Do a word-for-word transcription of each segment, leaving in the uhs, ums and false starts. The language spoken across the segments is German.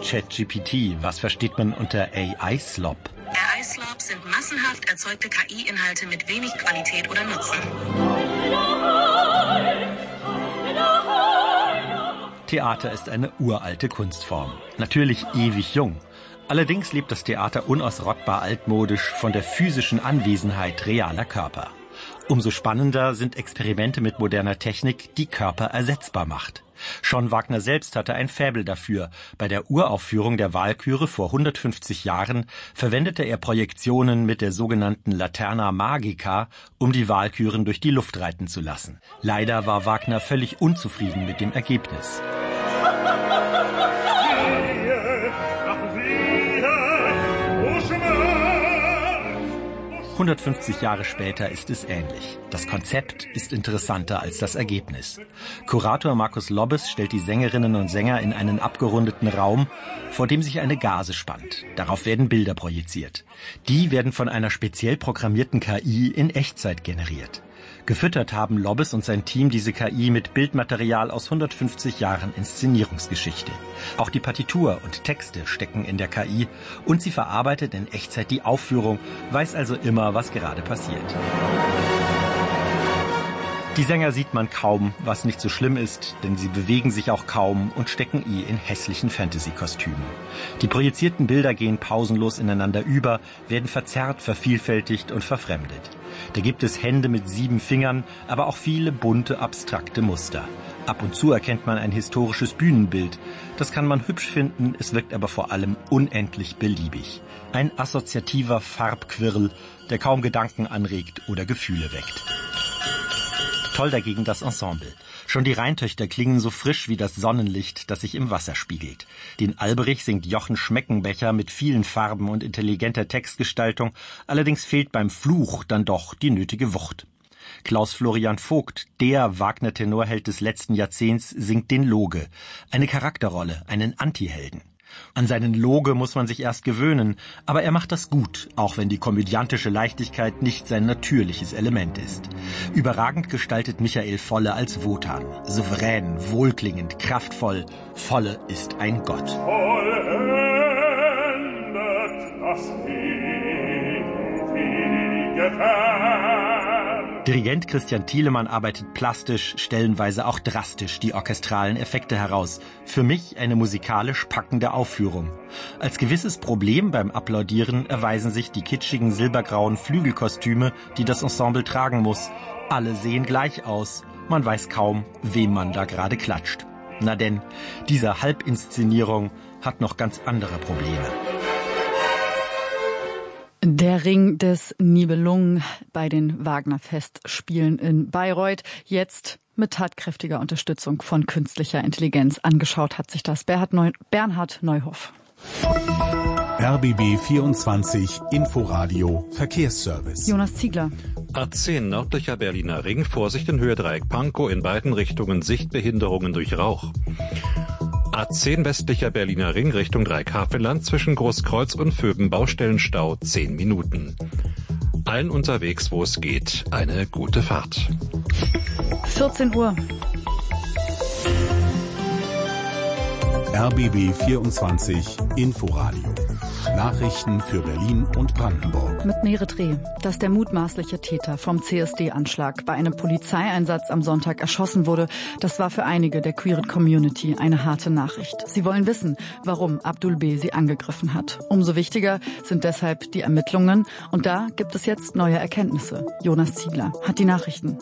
ChatGPT. Was versteht man unter A I-Slop? A I-Slop sind massenhaft erzeugte K I-Inhalte mit wenig Qualität oder Nutzen. Theater ist eine uralte Kunstform. Natürlich ewig jung. Allerdings lebt das Theater unausrottbar altmodisch von der physischen Anwesenheit realer Körper. Umso spannender sind Experimente mit moderner Technik, die Körper ersetzbar macht. Schon Wagner selbst hatte ein Faible dafür. Bei der Uraufführung der Walküre vor hundertfünfzig Jahren verwendete er Projektionen mit der sogenannten Laterna Magica, um die Walküren durch die Luft reiten zu lassen. Leider war Wagner völlig unzufrieden mit dem Ergebnis. hundertfünfzig Jahre später ist es ähnlich. Das Konzept ist interessanter als das Ergebnis. Kurator Markus Lobbes stellt die Sängerinnen und Sänger in einen abgerundeten Raum, vor dem sich eine Gase spannt. Darauf werden Bilder projiziert. Die werden von einer speziell programmierten K I in Echtzeit generiert. Gefüttert haben Lobbes und sein Team diese K I mit Bildmaterial aus hundertfünfzig Jahren Inszenierungsgeschichte. Auch die Partitur und Texte stecken in der K I und sie verarbeitet in Echtzeit die Aufführung, weiß also immer, was gerade passiert. Die Sänger sieht man kaum, was nicht so schlimm ist, denn sie bewegen sich auch kaum und stecken eh in hässlichen Fantasy-Kostümen. Die projizierten Bilder gehen pausenlos ineinander über, werden verzerrt, vervielfältigt und verfremdet. Da gibt es Hände mit sieben Fingern, aber auch viele bunte, abstrakte Muster. Ab und zu erkennt man ein historisches Bühnenbild. Das kann man hübsch finden, es wirkt aber vor allem unendlich beliebig. Ein assoziativer Farbquirl, der kaum Gedanken anregt oder Gefühle weckt. Toll dagegen das Ensemble. Schon die Rheintöchter klingen so frisch wie das Sonnenlicht, das sich im Wasser spiegelt. Den Alberich singt Jochen Schmeckenbecher mit vielen Farben und intelligenter Textgestaltung. Allerdings fehlt beim Fluch dann doch die nötige Wucht. Klaus Florian Vogt, der Wagner-Tenorheld des letzten Jahrzehnts, singt den Loge. Eine Charakterrolle, einen Antihelden. An seinen Loge muss man sich erst gewöhnen, aber er macht das gut, auch wenn die komödiantische Leichtigkeit nicht sein natürliches Element ist. Überragend gestaltet Michael Volle als Wotan. Souverän, wohlklingend, kraftvoll. Volle ist ein Gott. Vollendet das ewige Werk. Dirigent Christian Thielemann arbeitet plastisch, stellenweise auch drastisch die orchestralen Effekte heraus. Für mich eine musikalisch packende Aufführung. Als gewisses Problem beim Applaudieren erweisen sich die kitschigen silbergrauen Flügelkostüme, die das Ensemble tragen muss. Alle sehen gleich aus. Man weiß kaum, wem man da gerade klatscht. Na denn, diese Halbinszenierung hat noch ganz andere Probleme. Der Ring des Nibelungen bei den Wagner-Festspielen in Bayreuth. Jetzt mit tatkräftiger Unterstützung von künstlicher Intelligenz. Angeschaut hat sich das Bernhard, Neu- Bernhard Neuhoff. R B B vierundzwanzig Inforadio Verkehrsservice. Jonas Ziegler. A zehn nördlicher Berliner Ring, Vorsicht in Höhe Dreieck Pankow, in beiden Richtungen Sichtbehinderungen durch Rauch. A zehn westlicher Berliner Ring Richtung Dreieck-Havelland zwischen Großkreuz und Vöben Baustellenstau zehn Minuten. Allen unterwegs, wo es geht, eine gute Fahrt. vierzehn Uhr. R B B vierundzwanzig Inforadio. Nachrichten für Berlin und Brandenburg. Mit Nere Dreh, dass der mutmaßliche Täter vom C S D-Anschlag bei einem Polizeieinsatz am Sonntag erschossen wurde, das war für einige der queeren Community eine harte Nachricht. Sie wollen wissen, warum Abdul B. sie angegriffen hat. Umso wichtiger sind deshalb die Ermittlungen. Und da gibt es jetzt neue Erkenntnisse. Jonas Ziegler hat die Nachrichten.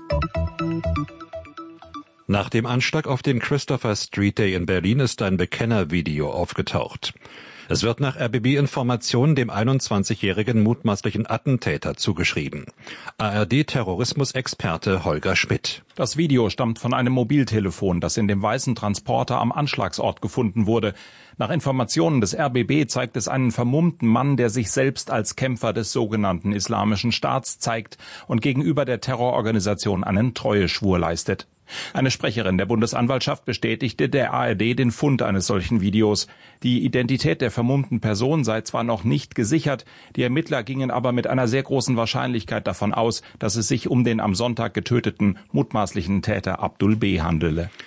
Nach dem Anschlag auf dem Christopher Street Day in Berlin ist ein Bekennervideo aufgetaucht. Es wird nach R B B-Informationen dem einundzwanzigjährigen mutmaßlichen Attentäter zugeschrieben. A R D-Terrorismusexperte Holger Schmidt. Das Video stammt von einem Mobiltelefon, das in dem weißen Transporter am Anschlagsort gefunden wurde. Nach Informationen des R B B zeigt es einen vermummten Mann, der sich selbst als Kämpfer des sogenannten Islamischen Staats zeigt und gegenüber der Terrororganisation einen Treueschwur leistet. Eine Sprecherin der Bundesanwaltschaft bestätigte der A R D den Fund eines solchen Videos. Die Identität der vermummten Person sei zwar noch nicht gesichert, die Ermittler gingen aber mit einer sehr großen Wahrscheinlichkeit davon aus, dass es sich um den am Sonntag getöteten mutmaßlichen Täter Abdul B. handele.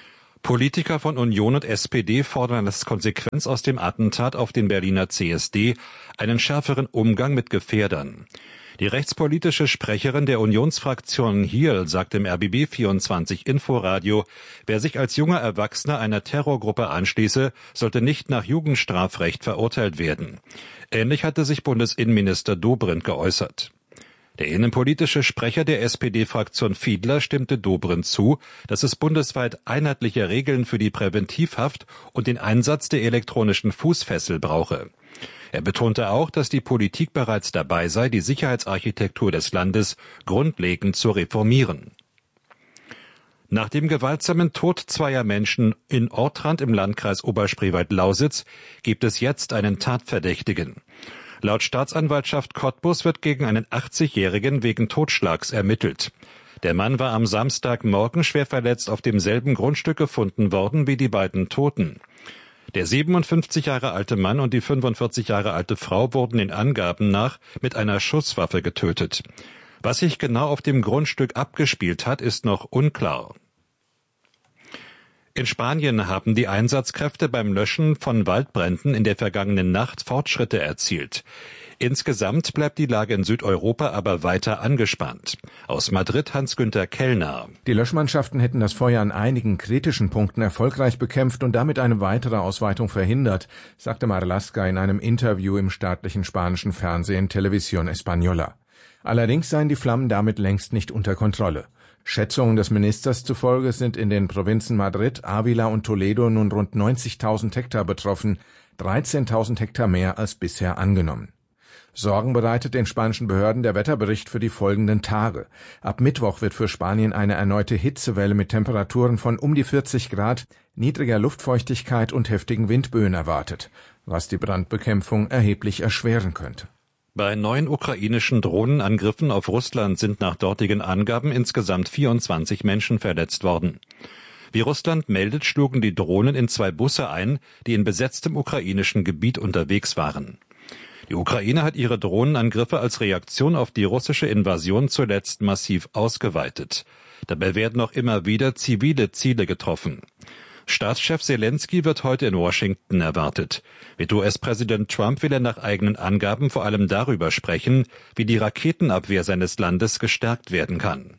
Politiker von Union und S P D fordern als Konsequenz aus dem Attentat auf den Berliner C S D einen schärferen Umgang mit Gefährdern. Die rechtspolitische Sprecherin der Unionsfraktion Hiel sagt im R B B vierundzwanzig Inforadio, wer sich als junger Erwachsener einer Terrorgruppe anschließe, sollte nicht nach Jugendstrafrecht verurteilt werden. Ähnlich hatte sich Bundesinnenminister Dobrindt geäußert. Der innenpolitische Sprecher der S P D-Fraktion Fiedler stimmte Dobrindt zu, dass es bundesweit einheitliche Regeln für die Präventivhaft und den Einsatz der elektronischen Fußfessel brauche. Er betonte auch, dass die Politik bereits dabei sei, die Sicherheitsarchitektur des Landes grundlegend zu reformieren. Nach dem gewaltsamen Tod zweier Menschen in Ortrand im Landkreis Oberspreewald-Lausitz gibt es jetzt einen Tatverdächtigen. Laut Staatsanwaltschaft Cottbus wird gegen einen achtzigjährigen wegen Totschlags ermittelt. Der Mann war am Samstagmorgen schwer verletzt auf demselben Grundstück gefunden worden wie die beiden Toten. Der siebenundfünfzig Jahre alte Mann und die fünfundvierzig Jahre alte Frau wurden den Angaben nach mit einer Schusswaffe getötet. Was sich genau auf dem Grundstück abgespielt hat, ist noch unklar. In Spanien haben die Einsatzkräfte beim Löschen von Waldbränden in der vergangenen Nacht Fortschritte erzielt. Insgesamt bleibt die Lage in Südeuropa aber weiter angespannt. Aus Madrid Hans-Günther Kellner. Die Löschmannschaften hätten das Feuer an einigen kritischen Punkten erfolgreich bekämpft und damit eine weitere Ausweitung verhindert, sagte Marlaska in einem Interview im staatlichen spanischen Fernsehen Televisión Española. Allerdings seien die Flammen damit längst nicht unter Kontrolle. Schätzungen des Ministers zufolge sind in den Provinzen Madrid, Ávila und Toledo nun rund neunzigtausend Hektar betroffen, dreizehntausend Hektar mehr als bisher angenommen. Sorgen bereitet den spanischen Behörden der Wetterbericht für die folgenden Tage. Ab Mittwoch wird für Spanien eine erneute Hitzewelle mit Temperaturen von um die vierzig Grad, niedriger Luftfeuchtigkeit und heftigen Windböen erwartet, was die Brandbekämpfung erheblich erschweren könnte. Bei neuen ukrainischen Drohnenangriffen auf Russland sind nach dortigen Angaben insgesamt vierundzwanzig Menschen verletzt worden. Wie Russland meldet, schlugen die Drohnen in zwei Busse ein, die in besetztem ukrainischen Gebiet unterwegs waren. Die Ukraine hat ihre Drohnenangriffe als Reaktion auf die russische Invasion zuletzt massiv ausgeweitet. Dabei werden auch immer wieder zivile Ziele getroffen. Staatschef Zelensky wird heute in Washington erwartet. Mit U S-Präsident Trump will er nach eigenen Angaben vor allem darüber sprechen, wie die Raketenabwehr seines Landes gestärkt werden kann.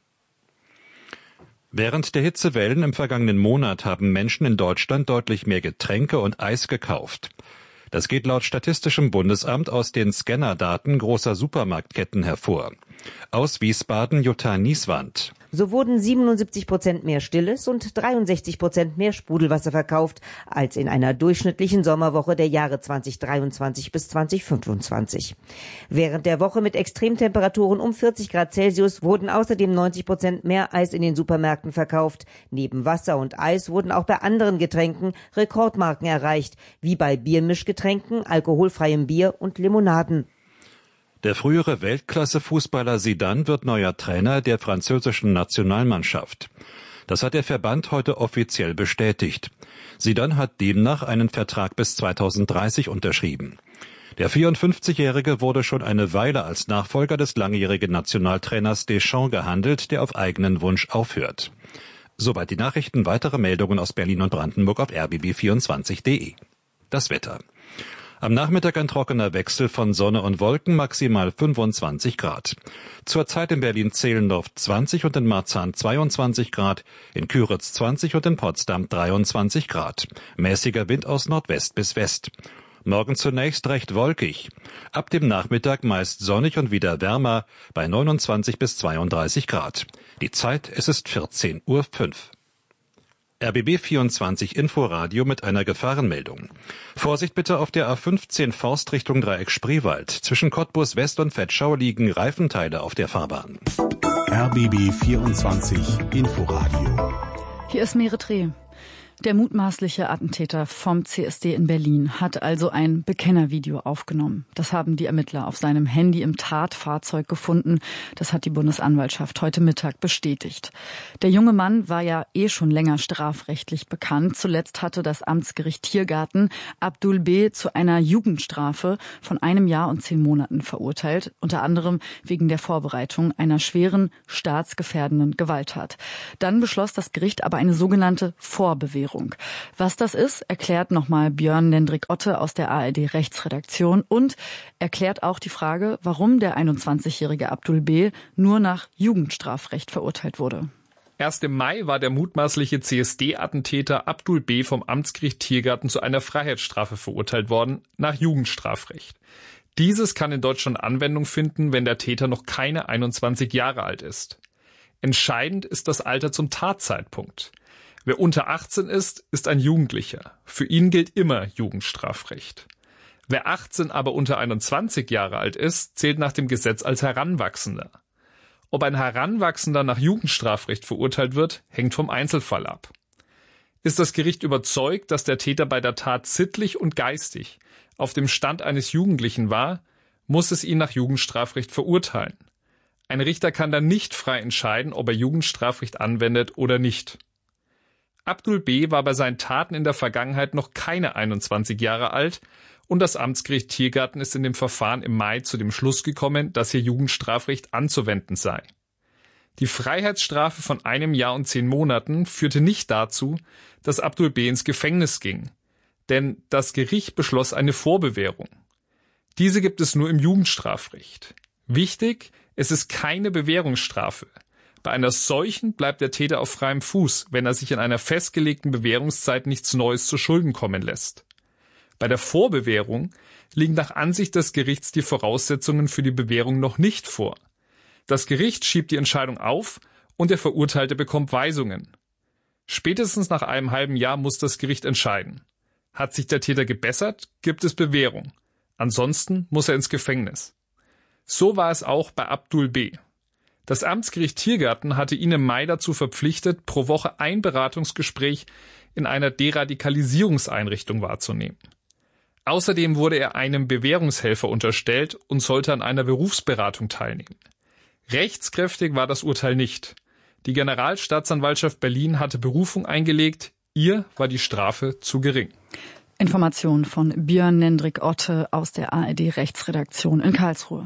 Während der Hitzewellen im vergangenen Monat haben Menschen in Deutschland deutlich mehr Getränke und Eis gekauft. Das geht laut Statistischem Bundesamt aus den Scannerdaten großer Supermarktketten hervor. Aus Wiesbaden Jutta Nieswand. So wurden siebenundsiebzig Prozent mehr Stilles und dreiundsechzig Prozent mehr Sprudelwasser verkauft als in einer durchschnittlichen Sommerwoche der Jahre zweitausenddreiundzwanzig bis zweitausendfünfundzwanzig. Während der Woche mit Extremtemperaturen um vierzig Grad Celsius wurden außerdem neunzig Prozent mehr Eis in den Supermärkten verkauft. Neben Wasser und Eis wurden auch bei anderen Getränken Rekordmarken erreicht, wie bei Biermischgetränken, alkoholfreiem Bier und Limonaden. Der frühere Weltklasse-Fußballer Zidane wird neuer Trainer der französischen Nationalmannschaft. Das hat der Verband heute offiziell bestätigt. Zidane hat demnach einen Vertrag bis zweitausenddreißig unterschrieben. Der vierundfünfzigjährige wurde schon eine Weile als Nachfolger des langjährigen Nationaltrainers Deschamps gehandelt, der auf eigenen Wunsch aufhört. Soweit die Nachrichten. Weitere Meldungen aus Berlin und Brandenburg auf r b b vierundzwanzig punkt de. Das Wetter. Am Nachmittag ein trockener Wechsel von Sonne und Wolken, maximal fünfundzwanzig Grad. Zurzeit in Berlin-Zehlendorf zwanzig und in Marzahn zweiundzwanzig Grad, in Küritz zwanzig und in Potsdam dreiundzwanzig Grad. Mäßiger Wind aus Nordwest bis West. Morgen zunächst recht wolkig. Ab dem Nachmittag meist sonnig und wieder wärmer bei neunundzwanzig bis zweiunddreißig Grad. Die Zeit, es ist vierzehn Uhr fünf. R B B vierundzwanzig Inforadio mit einer Gefahrenmeldung. Vorsicht bitte auf der A fünfzehn Forst Richtung Dreieck Spreewald. Zwischen Cottbus West und Vetschau liegen Reifenteile auf der Fahrbahn. R B B vierundzwanzig Inforadio. Hier ist Meretre. Der mutmaßliche Attentäter vom C S D in Berlin hat also ein Bekennervideo aufgenommen. Das haben die Ermittler auf seinem Handy im Tatfahrzeug gefunden. Das hat die Bundesanwaltschaft heute Mittag bestätigt. Der junge Mann war ja eh schon länger strafrechtlich bekannt. Zuletzt hatte das Amtsgericht Tiergarten Abdul B. zu einer Jugendstrafe von einem Jahr und zehn Monaten verurteilt. Unter anderem wegen der Vorbereitung einer schweren, staatsgefährdenden Gewalttat. Dann beschloss das Gericht aber eine sogenannte Vorbewährung Vorbewährung. Was das ist, erklärt nochmal Björn Nendrik Otte aus der A R D-Rechtsredaktion und erklärt auch die Frage, warum der einundzwanzigjährige Abdul B. nur nach Jugendstrafrecht verurteilt wurde. Erst im Mai war der mutmaßliche C S D-Attentäter Abdul B. vom Amtsgericht Tiergarten zu einer Freiheitsstrafe verurteilt worden, nach Jugendstrafrecht. Dieses kann in Deutschland Anwendung finden, wenn der Täter noch keine einundzwanzig Jahre alt ist. Entscheidend ist das Alter zum Tatzeitpunkt. Wer unter achtzehn ist, ist ein Jugendlicher. Für ihn gilt immer Jugendstrafrecht. Wer achtzehn aber unter einundzwanzig Jahre alt ist, zählt nach dem Gesetz als Heranwachsender. Ob ein Heranwachsender nach Jugendstrafrecht verurteilt wird, hängt vom Einzelfall ab. Ist das Gericht überzeugt, dass der Täter bei der Tat sittlich und geistig auf dem Stand eines Jugendlichen war, muss es ihn nach Jugendstrafrecht verurteilen. Ein Richter kann dann nicht frei entscheiden, ob er Jugendstrafrecht anwendet oder nicht. Abdul B. war bei seinen Taten in der Vergangenheit noch keine einundzwanzig Jahre alt und das Amtsgericht Tiergarten ist in dem Verfahren im Mai zu dem Schluss gekommen, dass hier Jugendstrafrecht anzuwenden sei. Die Freiheitsstrafe von einem Jahr und zehn Monaten führte nicht dazu, dass Abdul B. ins Gefängnis ging, denn das Gericht beschloss eine Vorbewährung. Diese gibt es nur im Jugendstrafrecht. Wichtig, es ist keine Bewährungsstrafe. Bei einer solchen bleibt der Täter auf freiem Fuß, wenn er sich in einer festgelegten Bewährungszeit nichts Neues zu Schulden kommen lässt. Bei der Vorbewährung liegen nach Ansicht des Gerichts die Voraussetzungen für die Bewährung noch nicht vor. Das Gericht schiebt die Entscheidung auf und der Verurteilte bekommt Weisungen. Spätestens nach einem halben Jahr muss das Gericht entscheiden. Hat sich der Täter gebessert, gibt es Bewährung. Ansonsten muss er ins Gefängnis. So war es auch bei Abdul B. Das Amtsgericht Tiergarten hatte ihn im Mai dazu verpflichtet, pro Woche ein Beratungsgespräch in einer Deradikalisierungseinrichtung wahrzunehmen. Außerdem wurde er einem Bewährungshelfer unterstellt und sollte an einer Berufsberatung teilnehmen. Rechtskräftig war das Urteil nicht. Die Generalstaatsanwaltschaft Berlin hatte Berufung eingelegt, ihr war die Strafe zu gering. Information von Björn Nendrik Otte aus der A R D-Rechtsredaktion in Karlsruhe.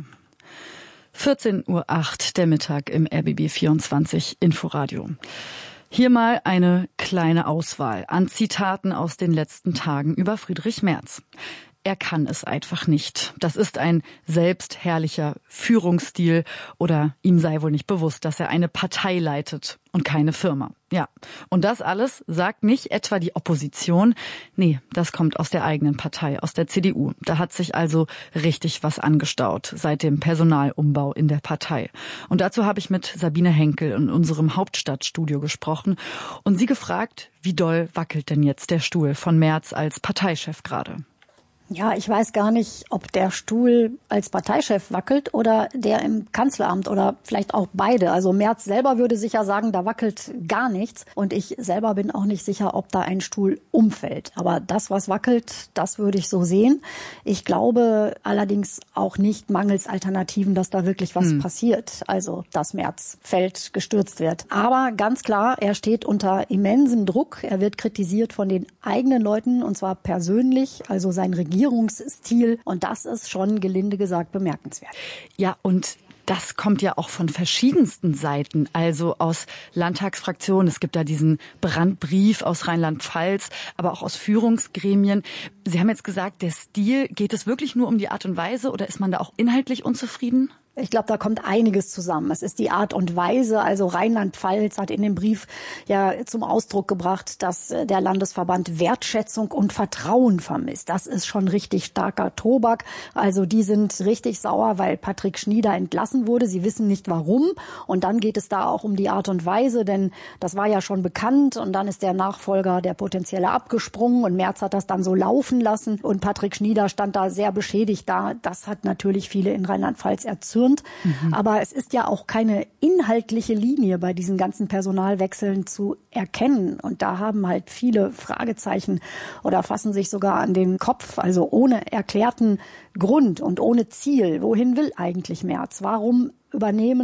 vierzehn Uhr acht der Mittag im R B B vierundzwanzig Inforadio. Hier mal eine kleine Auswahl an Zitaten aus den letzten Tagen über Friedrich Merz. Er kann es einfach nicht. Das ist ein selbstherrlicher Führungsstil oder ihm sei wohl nicht bewusst, dass er eine Partei leitet und keine Firma. Ja, und das alles sagt nicht etwa die Opposition. Nee, das kommt aus der eigenen Partei, aus der C D U. Da hat sich also richtig was angestaut seit dem Personalumbau in der Partei. Und dazu habe ich mit Sabine Henkel in unserem Hauptstadtstudio gesprochen und sie gefragt, wie doll wackelt denn jetzt der Stuhl von Merz als Parteichef gerade? Ja, ich weiß gar nicht, ob der Stuhl als Parteichef wackelt oder der im Kanzleramt oder vielleicht auch beide. Also Merz selber würde sicher sagen, da wackelt gar nichts. Und ich selber bin auch nicht sicher, ob da ein Stuhl umfällt. Aber das, was wackelt, das würde ich so sehen. Ich glaube allerdings auch nicht mangels Alternativen, dass da wirklich was hm. passiert. Also, dass Merz fällt, gestürzt wird. Aber ganz klar, er steht unter immensem Druck. Er wird kritisiert von den eigenen Leuten und zwar persönlich, also sein Regierungsstil. Regierungsstil. Und das ist schon, gelinde gesagt, bemerkenswert. Ja, und das kommt ja auch von verschiedensten Seiten, also aus Landtagsfraktionen. Es gibt da diesen Brandbrief aus Rheinland-Pfalz, aber auch aus Führungsgremien. Sie haben jetzt gesagt, der Stil, geht es wirklich nur um die Art und Weise oder ist man da auch inhaltlich unzufrieden? Ich glaube, da kommt einiges zusammen. Es ist die Art und Weise. Also Rheinland-Pfalz hat in dem Brief ja zum Ausdruck gebracht, dass der Landesverband Wertschätzung und Vertrauen vermisst. Das ist schon richtig starker Tobak. Also die sind richtig sauer, weil Patrick Schnieder entlassen wurde. Sie wissen nicht warum. Und dann geht es da auch um die Art und Weise, denn das war ja schon bekannt. Und dann ist der Nachfolger, der potenzielle, abgesprungen. Und Merz hat das dann so laufen lassen. Und Patrick Schnieder stand da sehr beschädigt da. Das hat natürlich viele in Rheinland-Pfalz erzürnt. Mhm. Aber es ist ja auch keine inhaltliche Linie bei diesen ganzen Personalwechseln zu erkennen. Und da haben halt viele Fragezeichen oder fassen sich sogar an den Kopf. Also ohne erklärten Grund und ohne Ziel. Wohin will eigentlich Merz? Warum übernehmen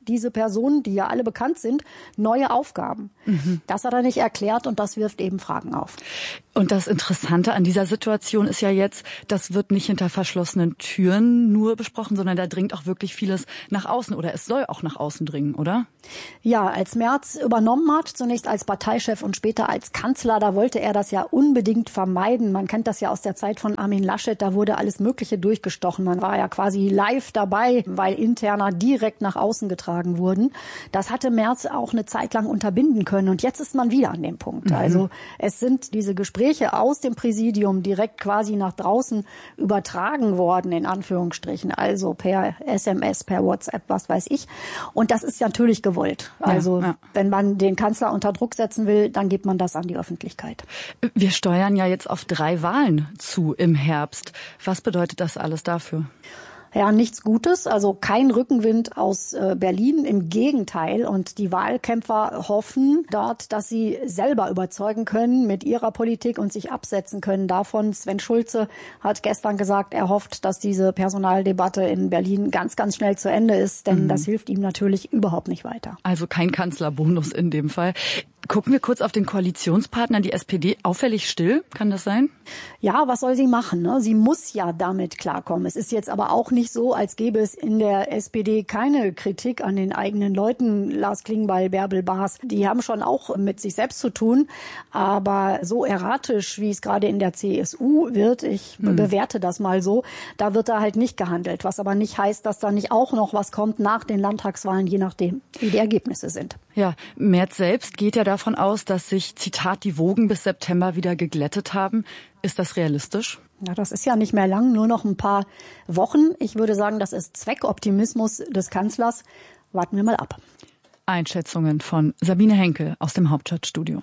diese Personen, die ja alle bekannt sind, neue Aufgaben. Mhm. Das hat er nicht erklärt und das wirft eben Fragen auf. Und das Interessante an dieser Situation ist ja jetzt, das wird nicht hinter verschlossenen Türen nur besprochen, sondern da dringt auch wirklich vieles nach außen oder es soll auch nach außen dringen, oder? Ja, als Merz übernommen hat, zunächst als Parteichef und später als Kanzler, da wollte er das ja unbedingt vermeiden. Man kennt das ja aus der Zeit von Armin Laschet, da wurde alles Mögliche durchgestochen. Man war ja quasi live dabei, weil Interna direkt nach außen getragen wurden. Das hatte Merz auch eine Zeit lang unterbinden können und jetzt ist man wieder an dem Punkt. Mhm. Also es sind diese Gespräche aus dem Präsidium direkt quasi nach draußen übertragen worden, in Anführungsstrichen, also per S M S, per WhatsApp, was weiß ich. Und das ist natürlich gewollt. Also ja, ja. wenn man den Kanzler unter Druck setzen will, dann gibt man das an die Öffentlichkeit. Wir steuern ja jetzt auf drei Wahlen zu im Herbst. Was bedeutet das alles dafür? Ja, nichts Gutes, also kein Rückenwind aus äh, Berlin, im Gegenteil. Und die Wahlkämpfer hoffen dort, dass sie selber überzeugen können mit ihrer Politik und sich absetzen können davon. Sven Schulze hat gestern gesagt, er hofft, dass diese Personaldebatte in Berlin ganz, ganz schnell zu Ende ist, denn mhm. das hilft ihm natürlich überhaupt nicht weiter. Also kein Kanzlerbonus in dem Fall. Gucken wir kurz auf den Koalitionspartner, die S P D, auffällig still, kann das sein? Ja, was soll sie machen? Ne? Sie muss ja damit klarkommen. Es ist jetzt aber auch nicht so, als gäbe es in der S P D keine Kritik an den eigenen Leuten. Lars Klingbeil, Bärbel Baas, die haben schon auch mit sich selbst zu tun. Aber so erratisch, wie es gerade in der C S U wird, ich hm. bewerte das mal so, da wird da halt nicht gehandelt. Was aber nicht heißt, dass da nicht auch noch was kommt nach den Landtagswahlen, je nachdem, wie die Ergebnisse sind. Ja, Merz selbst geht ja davon aus, dass sich, Zitat, die Wogen bis September wieder geglättet haben. Ist das realistisch? Ja, das ist ja nicht mehr lang, nur noch ein paar Wochen. Ich würde sagen, das ist Zweckoptimismus des Kanzlers. Warten wir mal ab. Einschätzungen von Sabine Henkel aus dem Hauptstadtstudio.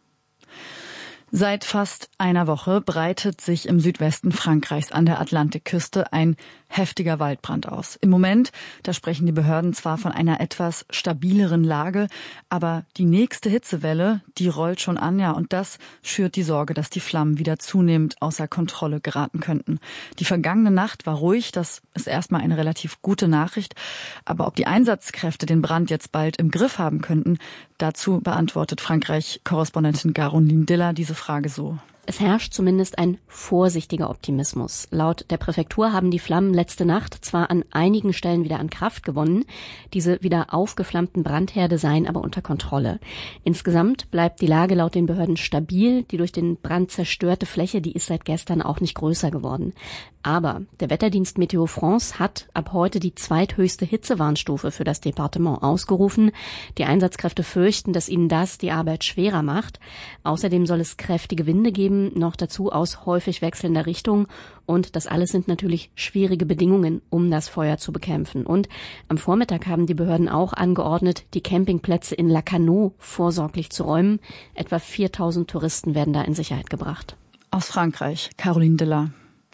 Seit fast einer Woche breitet sich im Südwesten Frankreichs an der Atlantikküste ein heftiger Waldbrand aus. Im Moment, da sprechen die Behörden zwar von einer etwas stabileren Lage, aber die nächste Hitzewelle, die rollt schon an, ja, und das schürt die Sorge, dass die Flammen wieder zunehmend außer Kontrolle geraten könnten. Die vergangene Nacht war ruhig, das ist erstmal eine relativ gute Nachricht, aber ob die Einsatzkräfte den Brand jetzt bald im Griff haben könnten, dazu beantwortet Frankreich-Korrespondentin Caroline Diller diese Frage so. Es herrscht zumindest ein vorsichtiger Optimismus. Laut der Präfektur haben die Flammen letzte Nacht zwar an einigen Stellen wieder an Kraft gewonnen, diese wieder aufgeflammten Brandherde seien aber unter Kontrolle. Insgesamt bleibt die Lage laut den Behörden stabil. Die durch den Brand zerstörte Fläche, die ist seit gestern auch nicht größer geworden. Aber der Wetterdienst Meteo France hat ab heute die zweithöchste Hitzewarnstufe für das Departement ausgerufen. Die Einsatzkräfte fürchten, dass ihnen das die Arbeit schwerer macht. Außerdem soll es kräftige Winde geben, noch dazu aus häufig wechselnder Richtung. Und das alles sind natürlich schwierige Bedingungen, um das Feuer zu bekämpfen. Und am Vormittag haben die Behörden auch angeordnet, die Campingplätze in Lacanau vorsorglich zu räumen. Etwa viertausend Touristen werden da in Sicherheit gebracht. Aus Frankreich, Caroline Diller.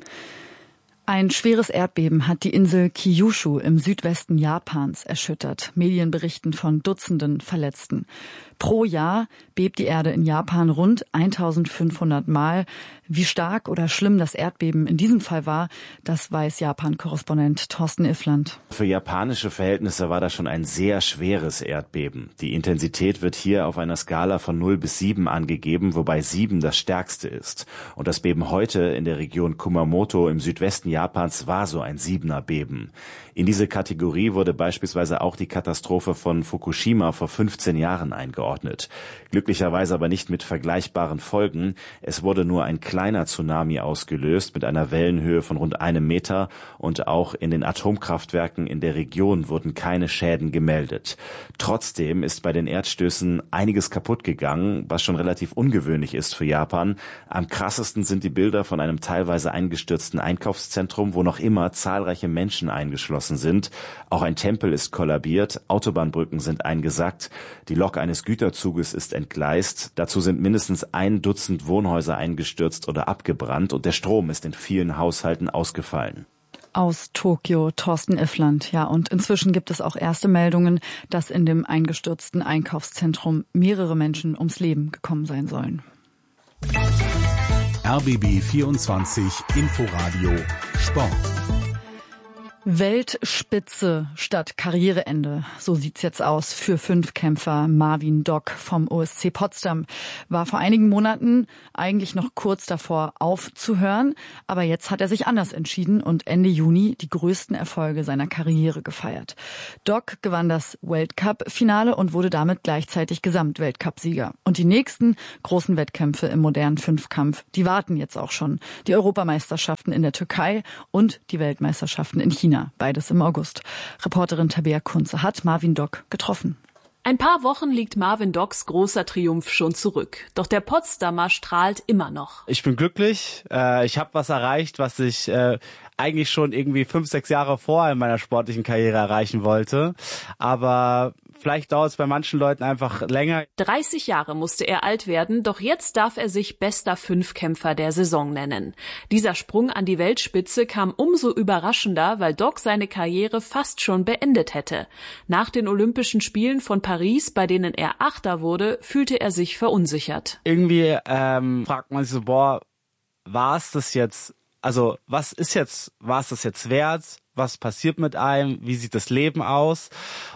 Ein schweres Erdbeben hat die Insel Kyushu im Südwesten Japans erschüttert. Medien berichten von Dutzenden Verletzten. Pro Jahr bebt die Erde in Japan rund eintausendfünfhundert Mal. Wie stark oder schlimm das Erdbeben in diesem Fall war, das weiß Japan-Korrespondent Thorsten Iffland. Für japanische Verhältnisse war das schon ein sehr schweres Erdbeben. Die Intensität wird hier auf einer Skala von null bis sieben angegeben, wobei sieben das stärkste ist. Und das Beben heute in der Region Kumamoto im Südwesten Japans war so ein siebener Beben. In diese Kategorie wurde beispielsweise auch die Katastrophe von Fukushima vor fünfzehn Jahren eingeordnet. Glücklicherweise aber nicht mit vergleichbaren Folgen. Es wurde nur ein kleiner Tsunami ausgelöst mit einer Wellenhöhe von rund einem Meter und auch in den Atomkraftwerken in der Region wurden keine Schäden gemeldet. Trotzdem ist bei den Erdstößen einiges kaputt gegangen, was schon relativ ungewöhnlich ist für Japan. Am krassesten sind die Bilder von einem teilweise eingestürzten Einkaufszentrum, wo noch immer zahlreiche Menschen eingeschlossen sind. Auch ein Tempel ist kollabiert, Autobahnbrücken sind eingesackt, die Lok eines Güterzuges ist entgleist, dazu sind mindestens ein Dutzend Wohnhäuser eingestürzt oder abgebrannt und der Strom ist in vielen Haushalten ausgefallen. Aus Tokio, Thorsten Iffland. Ja, und inzwischen gibt es auch erste Meldungen, dass in dem eingestürzten Einkaufszentrum mehrere Menschen ums Leben gekommen sein sollen. R B B vierundzwanzig Inforadio Sport. Weltspitze statt Karriereende. So sieht's jetzt aus für Fünfkämpfer Marvin Dock vom O S C Potsdam. War vor einigen Monaten eigentlich noch kurz davor aufzuhören, aber jetzt hat er sich anders entschieden und Ende Juni die größten Erfolge seiner Karriere gefeiert. Dock gewann das Weltcup-Finale und wurde damit gleichzeitig Gesamtweltcup-Sieger. Und die nächsten großen Wettkämpfe im modernen Fünfkampf, die warten jetzt auch schon. Die Europameisterschaften in der Türkei und die Weltmeisterschaften in China. Beides im August. Reporterin Tabea Kunze hat Marvin Dock getroffen. Ein paar Wochen liegt Marvin Docks großer Triumph schon zurück. Doch der Potsdamer strahlt immer noch. Ich bin glücklich. Ich habe was erreicht, was ich eigentlich schon irgendwie fünf, sechs Jahre vorher in meiner sportlichen Karriere erreichen wollte. Aber vielleicht dauert es bei manchen Leuten einfach länger. dreißig Jahre musste er alt werden, doch jetzt darf er sich bester Fünfkämpfer der Saison nennen. Dieser Sprung an die Weltspitze kam umso überraschender, weil Dock seine Karriere fast schon beendet hätte. Nach den Olympischen Spielen von Paris, bei denen er Achter wurde, fühlte er sich verunsichert. Irgendwie ähm, fragt man sich so, boah, war es das jetzt, also was ist jetzt, war es das jetzt wert? Was passiert mit einem? Wie sieht das Leben aus?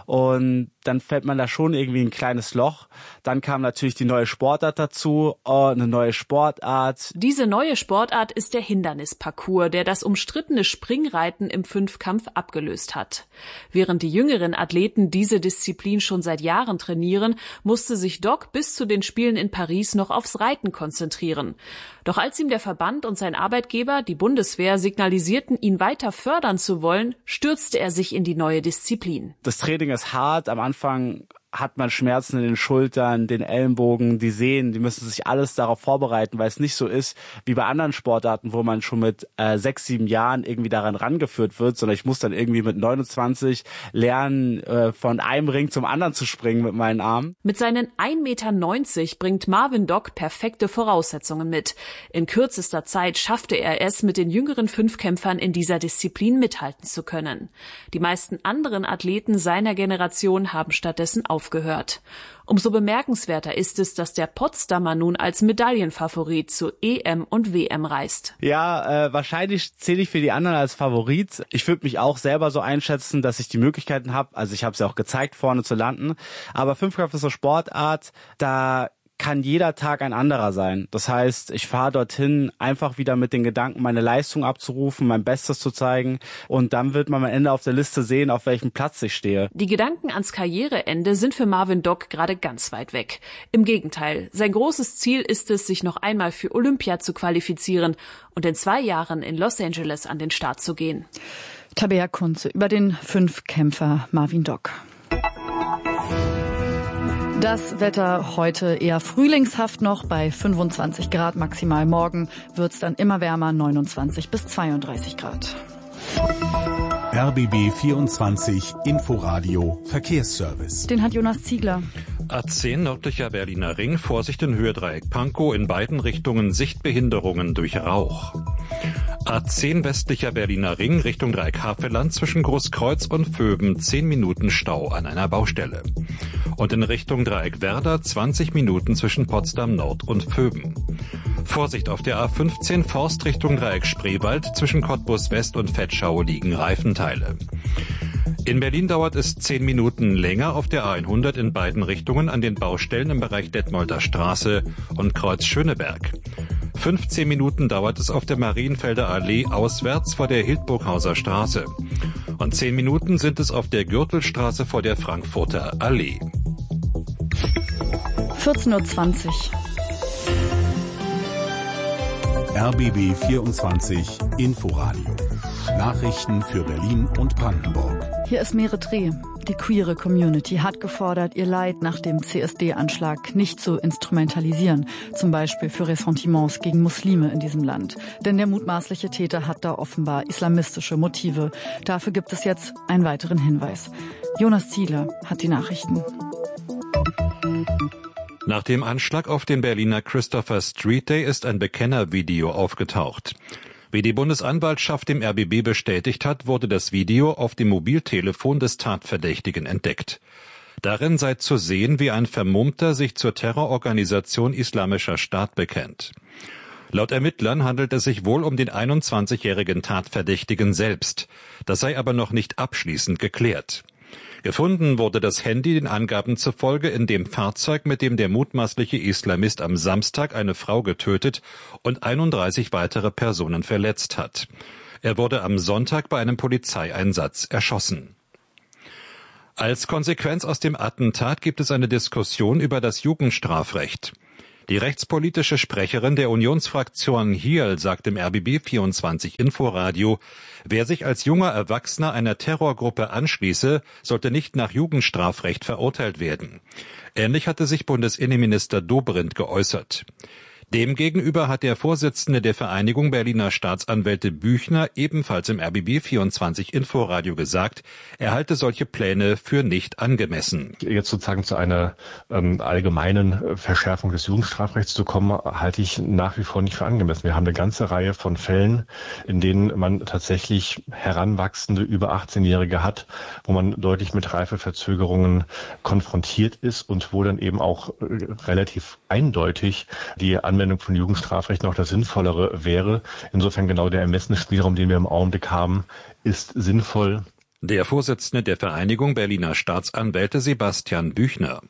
Und dann fällt man da schon irgendwie ein kleines Loch. Dann kam natürlich die neue Sportart dazu, oh, eine neue Sportart. Diese neue Sportart ist der Hindernisparcours, der das umstrittene Springreiten im Fünfkampf abgelöst hat. Während die jüngeren Athleten diese Disziplin schon seit Jahren trainieren, musste sich Dock bis zu den Spielen in Paris noch aufs Reiten konzentrieren. Doch als ihm der Verband und sein Arbeitgeber, die Bundeswehr, signalisierten, ihn weiter fördern zu wollen, stürzte er sich in die neue Disziplin. Das Training ist hart. Am Anfang hat man Schmerzen in den Schultern, den Ellenbogen, die Sehnen, die müssen sich alles darauf vorbereiten, weil es nicht so ist wie bei anderen Sportarten, wo man schon mit äh, sechs, sieben Jahren irgendwie daran rangeführt wird, sondern ich muss dann irgendwie mit neunundzwanzig lernen, äh, von einem Ring zum anderen zu springen mit meinen Armen. Mit seinen ein Meter neunzig bringt Marvin Dock perfekte Voraussetzungen mit. In kürzester Zeit schaffte er es, mit den jüngeren Fünfkämpfern in dieser Disziplin mithalten zu können. Die meisten anderen Athleten seiner Generation haben stattdessen aufgehört. aufgehört. Umso bemerkenswerter ist es, dass der Potsdamer nun als Medaillenfavorit zu E M und W M reist. Ja, äh, wahrscheinlich zähle ich für die anderen als Favorit. Ich würde mich auch selber so einschätzen, dass ich die Möglichkeiten habe, also ich habe es ja auch gezeigt, vorne zu landen. Aber Fünfkampf ist so Sportart, da kann jeder Tag ein anderer sein. Das heißt, ich fahre dorthin einfach wieder mit den Gedanken, meine Leistung abzurufen, mein Bestes zu zeigen und dann wird man am Ende auf der Liste sehen, auf welchem Platz ich stehe. Die Gedanken ans Karriereende sind für Marvin Dock gerade ganz weit weg. Im Gegenteil, sein großes Ziel ist es, sich noch einmal für Olympia zu qualifizieren und in zwei Jahren in Los Angeles an den Start zu gehen. Tabea Kunze über den Fünfkämpfer Marvin Dock. Das Wetter heute eher frühlingshaft noch bei fünfundzwanzig Grad maximal. Morgen wird's dann immer wärmer, neunundzwanzig bis zweiunddreißig Grad. R B B vierundzwanzig Inforadio Verkehrsservice. Den hat Jonas Ziegler. A zehn nördlicher Berliner Ring, Vorsicht in Höhe Dreieck Pankow, in beiden Richtungen Sichtbehinderungen durch Rauch. A zehn westlicher Berliner Ring Richtung Dreieck-Havelland zwischen Großkreuz und Vöben zehn Minuten Stau an einer Baustelle. Und in Richtung Dreieck-Werder zwanzig Minuten zwischen Potsdam Nord und Vöben. Vorsicht auf der A fünfzehn Forst Richtung Dreieck Spreewald zwischen Cottbus West und Vetschau liegen Reifenteile. In Berlin dauert es zehn Minuten länger auf der A hundert in beiden Richtungen an den Baustellen im Bereich Detmolder Straße und Kreuz Schöneberg. fünfzehn Minuten dauert es auf der Marienfelder Allee auswärts vor der Hildburghauser Straße. Und zehn Minuten sind es auf der Gürtelstraße vor der Frankfurter Allee. vierzehn Uhr zwanzig. R B B vierundzwanzig Inforadio. Nachrichten für Berlin und Brandenburg. Hier ist Mere Dreh. Die queere Community hat gefordert, ihr Leid nach dem C S D-Anschlag nicht zu instrumentalisieren, zum Beispiel für Ressentiments gegen Muslime in diesem Land. Denn der mutmaßliche Täter hat da offenbar islamistische Motive. Dafür gibt es jetzt einen weiteren Hinweis. Jonas Ziegler hat die Nachrichten. Nach dem Anschlag auf den Berliner Christopher Street Day ist ein Bekennervideo aufgetaucht. Wie die Bundesanwaltschaft dem R B B bestätigt hat, wurde das Video auf dem Mobiltelefon des Tatverdächtigen entdeckt. Darin sei zu sehen, wie ein Vermummter sich zur Terrororganisation Islamischer Staat bekennt. Laut Ermittlern handelt es sich wohl um den einundzwanzigjährigen Tatverdächtigen selbst. Das sei aber noch nicht abschließend geklärt. Gefunden wurde das Handy den Angaben zufolge in dem Fahrzeug, mit dem der mutmaßliche Islamist am Samstag eine Frau getötet und einunddreißig weitere Personen verletzt hat. Er wurde am Sonntag bei einem Polizeieinsatz erschossen. Als Konsequenz aus dem Attentat gibt es eine Diskussion über das Jugendstrafrecht. Die rechtspolitische Sprecherin der Unionsfraktion Hiel sagt im R B B vierundzwanzig Inforadio, wer sich als junger Erwachsener einer Terrorgruppe anschließe, sollte nicht nach Jugendstrafrecht verurteilt werden. Ähnlich hatte sich Bundesinnenminister Dobrindt geäußert. Demgegenüber hat der Vorsitzende der Vereinigung Berliner Staatsanwälte Büchner ebenfalls im R B B vierundzwanzig Inforadio gesagt, er halte solche Pläne für nicht angemessen. Jetzt sozusagen zu einer ähm, allgemeinen Verschärfung des Jugendstrafrechts zu kommen, halte ich nach wie vor nicht für angemessen. Wir haben eine ganze Reihe von Fällen, in denen man tatsächlich heranwachsende über achtzehnjährige hat, wo man deutlich mit Reifeverzögerungen konfrontiert ist und wo dann eben auch äh, relativ eindeutig die Anwendung von Jugendstrafrecht noch das Sinnvollere wäre. Insofern genau der Ermessensspielraum, den wir im Augenblick haben, ist sinnvoll. Der Vorsitzende der Vereinigung Berliner Staatsanwälte Sebastian Büchner.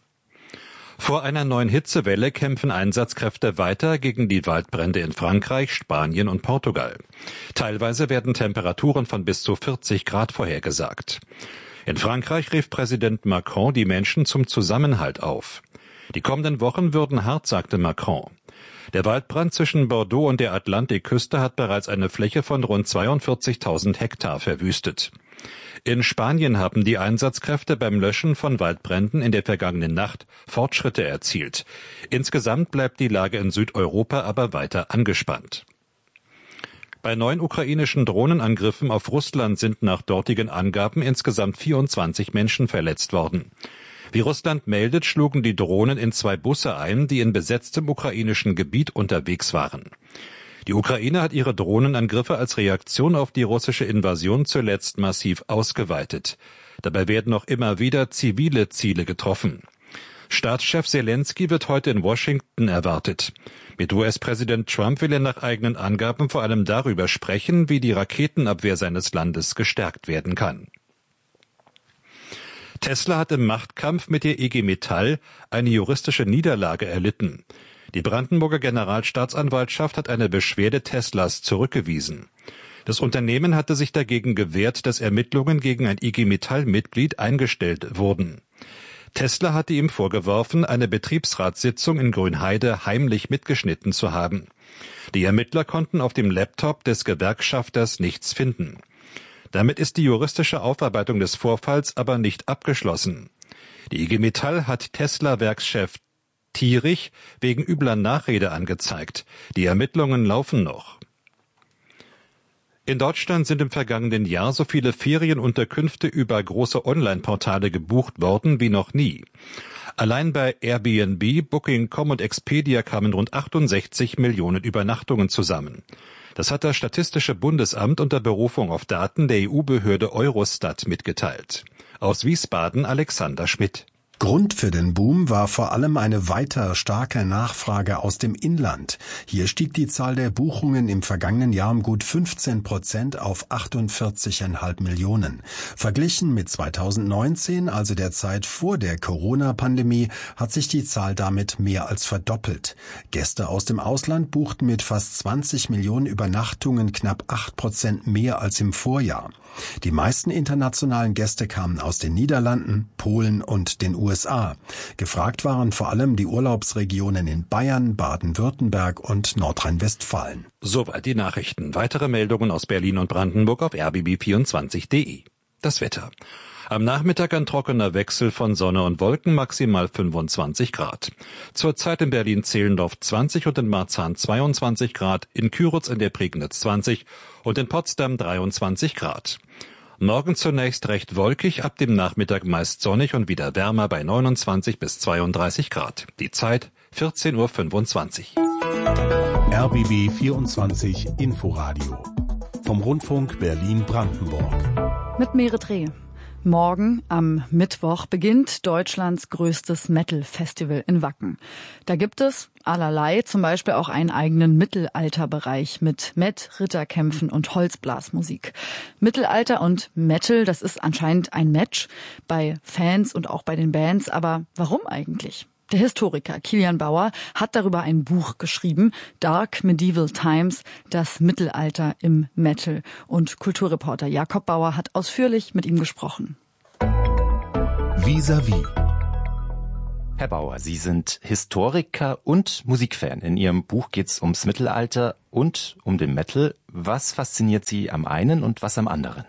Vor einer neuen Hitzewelle kämpfen Einsatzkräfte weiter gegen die Waldbrände in Frankreich, Spanien und Portugal. Teilweise werden Temperaturen von bis zu vierzig Grad vorhergesagt. In Frankreich rief Präsident Macron die Menschen zum Zusammenhalt auf. Die kommenden Wochen würden hart, sagte Macron. Der Waldbrand zwischen Bordeaux und der Atlantikküste hat bereits eine Fläche von rund zweiundvierzigtausend Hektar verwüstet. In Spanien haben die Einsatzkräfte beim Löschen von Waldbränden in der vergangenen Nacht Fortschritte erzielt. Insgesamt bleibt die Lage in Südeuropa aber weiter angespannt. Bei neun ukrainischen Drohnenangriffen auf Russland sind nach dortigen Angaben insgesamt vierundzwanzig Menschen verletzt worden. Wie Russland meldet, schlugen die Drohnen in zwei Busse ein, die in besetztem ukrainischen Gebiet unterwegs waren. Die Ukraine hat ihre Drohnenangriffe als Reaktion auf die russische Invasion zuletzt massiv ausgeweitet. Dabei werden noch immer wieder zivile Ziele getroffen. Staatschef Zelensky wird heute in Washington erwartet. Mit U S-Präsident Trump will er nach eigenen Angaben vor allem darüber sprechen, wie die Raketenabwehr seines Landes gestärkt werden kann. Tesla hat im Machtkampf mit der I G Metall eine juristische Niederlage erlitten. Die Brandenburger Generalstaatsanwaltschaft hat eine Beschwerde Teslas zurückgewiesen. Das Unternehmen hatte sich dagegen gewehrt, dass Ermittlungen gegen ein I G Metall-Mitglied eingestellt wurden. Tesla hatte ihm vorgeworfen, eine Betriebsratssitzung in Grünheide heimlich mitgeschnitten zu haben. Die Ermittler konnten auf dem Laptop des Gewerkschafters nichts finden. Damit ist die juristische Aufarbeitung des Vorfalls aber nicht abgeschlossen. Die I G Metall hat Tesla-Werkschef Thierich wegen übler Nachrede angezeigt. Die Ermittlungen laufen noch. In Deutschland sind im vergangenen Jahr so viele Ferienunterkünfte über große Online-Portale gebucht worden wie noch nie. Allein bei Airbnb, Booking Punkt com und Expedia kamen rund achtundsechzig Millionen Übernachtungen zusammen. Das hat das Statistische Bundesamt unter Berufung auf Daten der E U-Behörde Eurostat mitgeteilt. Aus Wiesbaden Alexander Schmidt. Grund für den Boom war vor allem eine weiter starke Nachfrage aus dem Inland. Hier stieg die Zahl der Buchungen im vergangenen Jahr um gut fünfzehn Prozent auf achtundvierzig Komma fünf Millionen. Verglichen mit zweitausendneunzehn, also der Zeit vor der Corona-Pandemie, hat sich die Zahl damit mehr als verdoppelt. Gäste aus dem Ausland buchten mit fast zwanzig Millionen Übernachtungen knapp acht Prozent mehr als im Vorjahr. Die meisten internationalen Gäste kamen aus den Niederlanden, Polen und den U S A. Gefragt waren vor allem die Urlaubsregionen in Bayern, Baden-Württemberg und Nordrhein-Westfalen. Soweit die Nachrichten. Weitere Meldungen aus Berlin und Brandenburg auf r b b vierundzwanzig punkt d e. Das Wetter. Am Nachmittag ein trockener Wechsel von Sonne und Wolken, maximal fünfundzwanzig Grad. Zurzeit in Berlin-Zehlendorf zwanzig und in Marzahn zweiundzwanzig Grad, in Küritz in der Prignitz zwanzig und in Potsdam dreiundzwanzig Grad. Morgen zunächst recht wolkig, ab dem Nachmittag meist sonnig und wieder wärmer bei neunundzwanzig bis zweiunddreißig Grad. Die Zeit vierzehn Uhr fünfundzwanzig. R B B vierundzwanzig Inforadio vom Rundfunk Berlin-Brandenburg. Mit Merit Reh. Morgen, am Mittwoch, beginnt Deutschlands größtes Metal-Festival in Wacken. Da gibt es allerlei, zum Beispiel auch einen eigenen Mittelalterbereich mit Met, Ritterkämpfen und Holzblasmusik. Mittelalter und Metal, das ist anscheinend ein Match bei Fans und auch bei den Bands. Aber warum eigentlich? Der Historiker Kilian Bauer hat darüber ein Buch geschrieben, Dark Medieval Times, das Mittelalter im Metal. Und Kulturreporter Jakob Bauer hat ausführlich mit ihm gesprochen. Vis-à-vis. Herr Bauer, Sie sind Historiker und Musikfan. In Ihrem Buch geht es ums Mittelalter und um den Metal. Was fasziniert Sie am einen und was am anderen?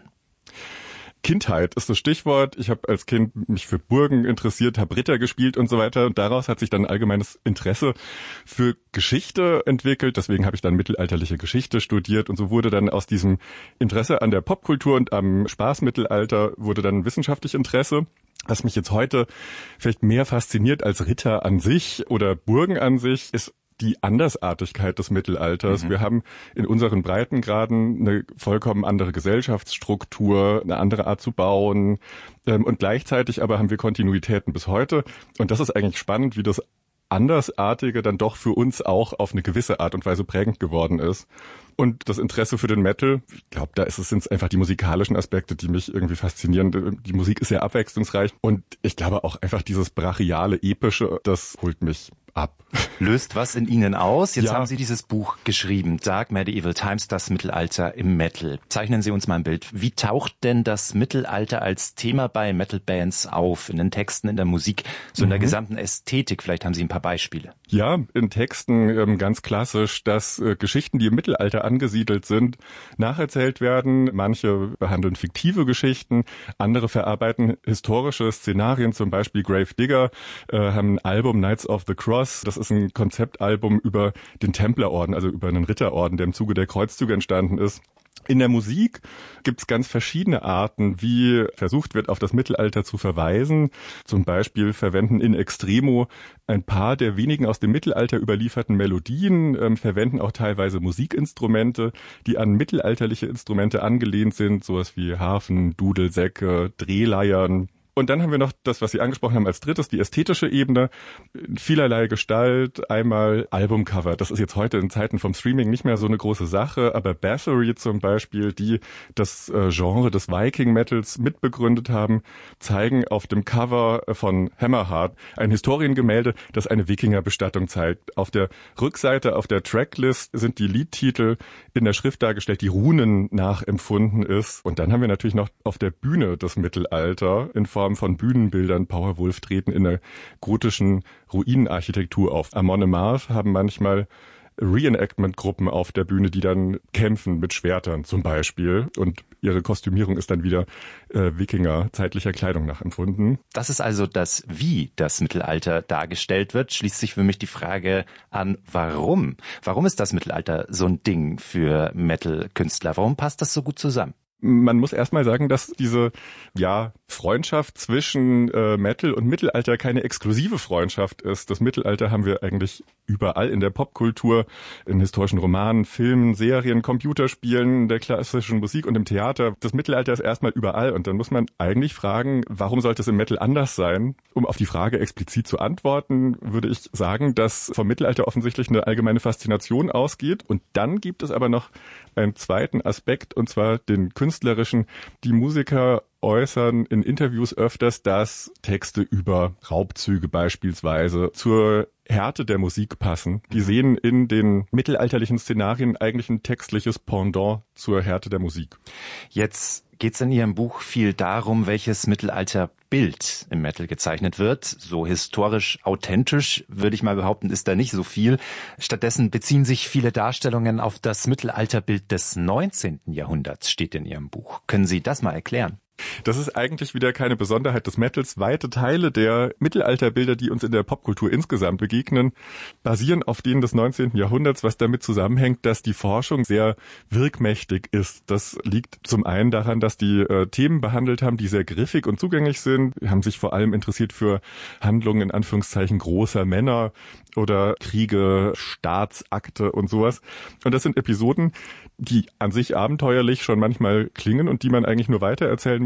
Kindheit ist das Stichwort. Ich habe als Kind mich für Burgen interessiert, habe Ritter gespielt und so weiter. Und daraus hat sich dann ein allgemeines Interesse für Geschichte entwickelt. Deswegen habe ich dann mittelalterliche Geschichte studiert. Und so wurde dann aus diesem Interesse an der Popkultur und am Spaßmittelalter wurde dann wissenschaftlich Interesse. Was mich jetzt heute vielleicht mehr fasziniert als Ritter an sich oder Burgen an sich, ist die Andersartigkeit des Mittelalters. Mhm. Wir haben in unseren Breitengraden eine vollkommen andere Gesellschaftsstruktur, eine andere Art zu bauen, ähm, und gleichzeitig aber haben wir Kontinuitäten bis heute. Und das ist eigentlich spannend, wie das Andersartige dann doch für uns auch auf eine gewisse Art und Weise prägend geworden ist. Und das Interesse für den Metal, ich glaube, da ist es, sind es einfach die musikalischen Aspekte, die mich irgendwie faszinieren. Die Musik ist sehr abwechslungsreich und ich glaube auch einfach dieses brachiale, epische, das holt mich ab. Löst was in Ihnen aus? Jetzt ja. haben Sie dieses Buch geschrieben, Dark Medieval Times, das Mittelalter im Metal. Zeichnen Sie uns mal ein Bild. Wie taucht denn das Mittelalter als Thema bei Metal-Bands auf? In den Texten, in der Musik, so in der mhm. gesamten Ästhetik? Vielleicht haben Sie ein paar Beispiele. Ja, in Texten ähm, ganz klassisch, dass äh, Geschichten, die im Mittelalter angesiedelt sind, nacherzählt werden. Manche behandeln fiktive Geschichten, andere verarbeiten historische Szenarien, zum Beispiel Grave Digger äh, haben ein Album Knights of the Cross. Das ist ein Konzeptalbum über den Templerorden, also über einen Ritterorden, der im Zuge der Kreuzzüge entstanden ist. In der Musik gibt es ganz verschiedene Arten, wie versucht wird, auf das Mittelalter zu verweisen. Zum Beispiel verwenden in extremo ein paar der wenigen aus dem Mittelalter überlieferten Melodien, ähm, verwenden auch teilweise Musikinstrumente, die an mittelalterliche Instrumente angelehnt sind, sowas wie Harfen, Dudelsäcke, Drehleiern. Und dann haben wir noch das, was Sie angesprochen haben als drittes, die ästhetische Ebene. In vielerlei Gestalt. Einmal Albumcover. Das ist jetzt heute in Zeiten vom Streaming nicht mehr so eine große Sache, aber Bathory zum Beispiel, die das äh, Genre des Viking-Metals mitbegründet haben, zeigen auf dem Cover von Hammerheart ein Historiengemälde, das eine Wikingerbestattung zeigt. Auf der Rückseite, auf der Tracklist sind die Liedtitel in der Schrift dargestellt, die Runen nachempfunden ist. Und dann haben wir natürlich noch auf der Bühne das Mittelalter in Form von Bühnenbildern. Powerwolf treten in der gotischen Ruinenarchitektur auf. Amon Amarth haben manchmal Reenactment-Gruppen auf der Bühne, die dann kämpfen mit Schwertern zum Beispiel. Und ihre Kostümierung ist dann wieder äh, Wikinger zeitlicher Kleidung nachempfunden. Das ist also das, wie das Mittelalter dargestellt wird. Schließt sich für mich die Frage an, warum? Warum ist das Mittelalter so ein Ding für Metal-Künstler? Warum passt das so gut zusammen? Man muss erstmal sagen, dass diese ja Freundschaft zwischen äh, Metal und Mittelalter keine exklusive Freundschaft ist. Das Mittelalter haben wir eigentlich überall in der Popkultur, in historischen Romanen, Filmen, Serien, Computerspielen, der klassischen Musik und im Theater. Das Mittelalter ist erstmal überall und dann muss man eigentlich fragen, warum sollte es im Metal anders sein? Um auf die Frage explizit zu antworten, würde ich sagen, dass vom Mittelalter offensichtlich eine allgemeine Faszination ausgeht. Und dann gibt es aber noch einen zweiten Aspekt, und zwar den künstlerischen. Die Musiker äußern in Interviews öfters, dass Texte über Raubzüge beispielsweise zur Härte der Musik passen. Die sehen in den mittelalterlichen Szenarien eigentlich ein textliches Pendant zur Härte der Musik. Jetzt geht es in Ihrem Buch viel darum, welches Mittelalterbild im Metal gezeichnet wird. So historisch authentisch, würde ich mal behaupten, ist da nicht so viel. Stattdessen beziehen sich viele Darstellungen auf das Mittelalterbild des neunzehnten Jahrhunderts, steht in Ihrem Buch. Können Sie das mal erklären? Das ist eigentlich wieder keine Besonderheit des Metals. Weite Teile der Mittelalterbilder, die uns in der Popkultur insgesamt begegnen, basieren auf denen des neunzehnten Jahrhunderts, was damit zusammenhängt, dass die Forschung sehr wirkmächtig ist. Das liegt zum einen daran, dass die äh, Themen behandelt haben, die sehr griffig und zugänglich sind. Die haben sich vor allem interessiert für Handlungen in Anführungszeichen großer Männer oder Kriege, Staatsakte und sowas. Und das sind Episoden, die an sich abenteuerlich schon manchmal klingen und die man eigentlich nur weitererzählen muss,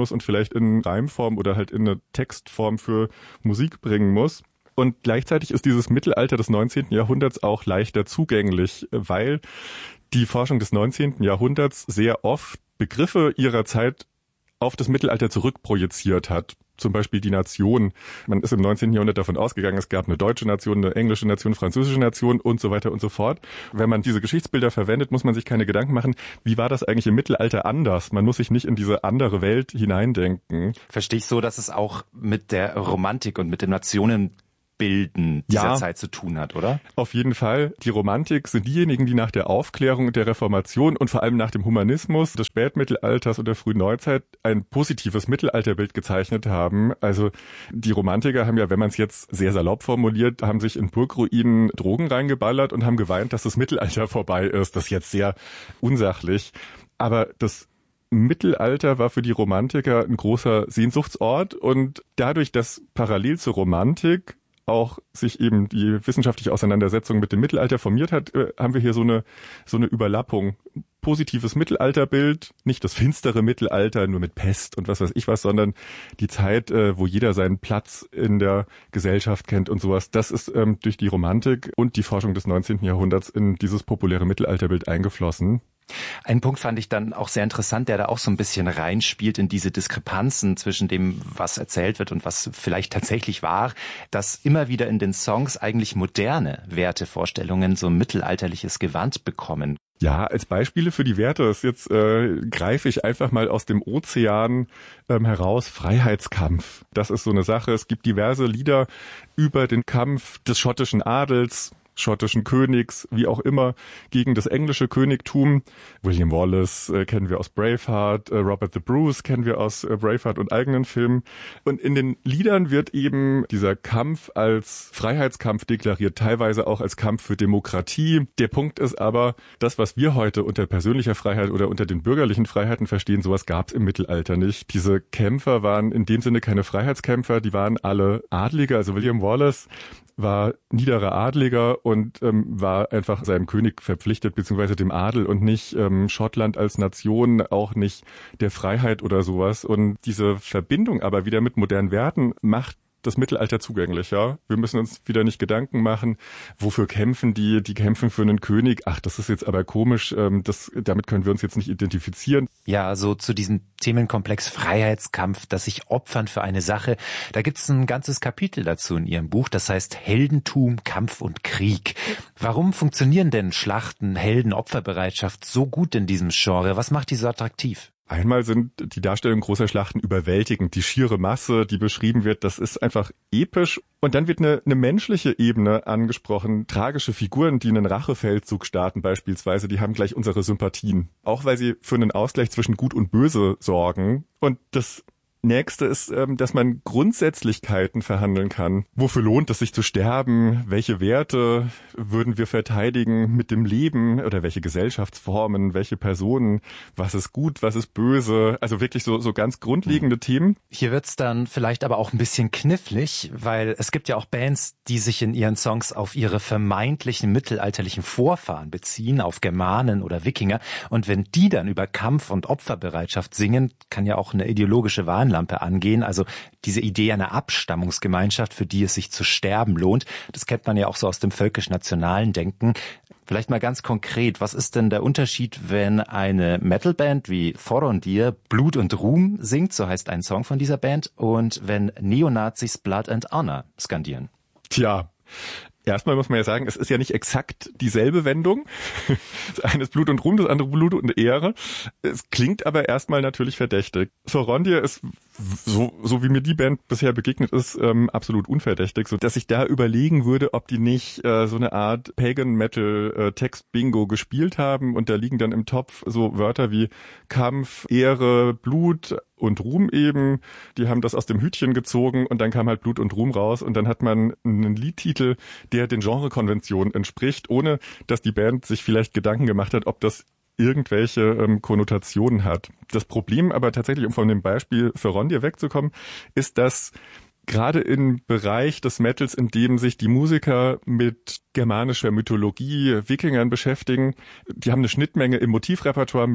muss und vielleicht in Reimform oder halt in eine Textform für Musik bringen muss. Und gleichzeitig ist dieses Mittelalter des neunzehnten Jahrhunderts auch leichter zugänglich, weil die Forschung des neunzehnten Jahrhunderts sehr oft Begriffe ihrer Zeit auf das Mittelalter zurückprojiziert hat. Zum Beispiel die Nation. Man ist im neunzehnten Jahrhundert davon ausgegangen, es gab eine deutsche Nation, eine englische Nation, eine französische Nation und so weiter und so fort. Wenn man diese Geschichtsbilder verwendet, muss man sich keine Gedanken machen, wie war das eigentlich im Mittelalter anders? Man muss sich nicht in diese andere Welt hineindenken. Verstehe ich so, dass es auch mit der Romantik und mit dem Nationenbilden dieser ja, Zeit zu tun hat, oder? Auf jeden Fall. Die Romantik sind diejenigen, die nach der Aufklärung und der Reformation und vor allem nach dem Humanismus des Spätmittelalters und der frühen Neuzeit ein positives Mittelalterbild gezeichnet haben. Also die Romantiker haben ja, wenn man es jetzt sehr salopp formuliert, haben sich in Burgruinen Drogen reingeballert und haben geweint, dass das Mittelalter vorbei ist. Das ist jetzt sehr unsachlich. Aber das Mittelalter war für die Romantiker ein großer Sehnsuchtsort und dadurch, dass parallel zur Romantik auch sich eben die wissenschaftliche Auseinandersetzung mit dem Mittelalter formiert hat, haben wir hier so eine so eine Überlappung. Positives Mittelalterbild, nicht das finstere Mittelalter, nur mit Pest und was weiß ich was, sondern die Zeit, wo jeder seinen Platz in der Gesellschaft kennt und sowas. Das ist ähm, durch die Romantik und die Forschung des neunzehnten Jahrhunderts in dieses populäre Mittelalterbild eingeflossen. Ein Punkt fand ich dann auch sehr interessant, der da auch so ein bisschen reinspielt in diese Diskrepanzen zwischen dem, was erzählt wird und was vielleicht tatsächlich war, dass immer wieder in den Songs eigentlich moderne Wertevorstellungen so ein mittelalterliches Gewand bekommen. Ja, als Beispiele für die Werte, das jetzt äh, greife ich einfach mal aus dem Ozean ähm, heraus, Freiheitskampf. Das ist so eine Sache. Es gibt diverse Lieder über den Kampf des schottischen Adels, schottischen Königs, wie auch immer, gegen das englische Königtum. William Wallace äh, kennen wir aus Braveheart, äh, Robert the Bruce kennen wir aus äh, Braveheart und eigenen Filmen. Und in den Liedern wird eben dieser Kampf als Freiheitskampf deklariert, teilweise auch als Kampf für Demokratie. Der Punkt ist aber, das, was wir heute unter persönlicher Freiheit oder unter den bürgerlichen Freiheiten verstehen, sowas gab es im Mittelalter nicht. Diese Kämpfer waren in dem Sinne keine Freiheitskämpfer, die waren alle Adlige, also William Wallace war niederer Adliger und ähm, war einfach seinem König verpflichtet, beziehungsweise dem Adel und nicht ähm, Schottland als Nation, auch nicht der Freiheit oder sowas. Und diese Verbindung aber wieder mit modernen Werten macht das Mittelalter zugänglicher. Wir müssen uns wieder nicht Gedanken machen, wofür kämpfen die, die kämpfen für einen König. Ach, das ist jetzt aber komisch, das, damit können wir uns jetzt nicht identifizieren. Ja, also zu diesem Themenkomplex Freiheitskampf, das sich opfern für eine Sache, da gibt's ein ganzes Kapitel dazu in Ihrem Buch, das heißt Heldentum, Kampf und Krieg. Warum funktionieren denn Schlachten, Helden, Opferbereitschaft so gut in diesem Genre? Was macht die so attraktiv? Einmal sind die Darstellungen großer Schlachten überwältigend. Die schiere Masse, die beschrieben wird, das ist einfach episch. Und dann wird eine, eine menschliche Ebene angesprochen. Tragische Figuren, die einen Rachefeldzug starten beispielsweise, die haben gleich unsere Sympathien. Auch weil sie für einen Ausgleich zwischen Gut und Böse sorgen. Und das Nächste ist, dass man Grundsätzlichkeiten verhandeln kann. Wofür lohnt es sich zu sterben? Welche Werte würden wir verteidigen mit dem Leben? Oder welche Gesellschaftsformen? Welche Personen? Was ist gut? Was ist böse? Also wirklich so, so ganz grundlegende Themen. Hier wird's dann vielleicht aber auch ein bisschen knifflig, weil es gibt ja auch Bands, die sich in ihren Songs auf ihre vermeintlichen mittelalterlichen Vorfahren beziehen, auf Germanen oder Wikinger. Und wenn die dann über Kampf und Opferbereitschaft singen, kann ja auch eine ideologische Warnlampe angehen, also diese Idee einer Abstammungsgemeinschaft, für die es sich zu sterben lohnt, das kennt man ja auch so aus dem völkisch-nationalen Denken. Vielleicht mal ganz konkret, was ist denn der Unterschied, wenn eine Metalband wie Thorondir Blut und Ruhm singt, so heißt ein Song von dieser Band, und wenn Neonazis Blood and Honor skandieren? Tja, erstmal muss man ja sagen, es ist ja nicht exakt dieselbe Wendung. Das eine ist Blut und Ruhm, das andere Blut und Ehre. Es klingt aber erstmal natürlich verdächtig. Thorondir ist, so, so wie mir die Band bisher begegnet ist, ähm, absolut unverdächtig, so dass ich da überlegen würde, ob die nicht äh, so eine Art Pagan-Metal-Text-Bingo gespielt haben und da liegen dann im Topf so Wörter wie Kampf, Ehre, Blut und Ruhm eben. Die haben das aus dem Hütchen gezogen und dann kam halt Blut und Ruhm raus und dann hat man einen Liedtitel, der den Genrekonventionen entspricht, ohne dass die Band sich vielleicht Gedanken gemacht hat, ob das irgendwelche ähm, Konnotationen hat. Das Problem aber tatsächlich, um von dem Beispiel Thorondir wegzukommen, ist, dass gerade im Bereich des Metals, in dem sich die Musiker mit germanischer Mythologie, Wikingern beschäftigen, die haben eine Schnittmenge im Motivrepertoire mit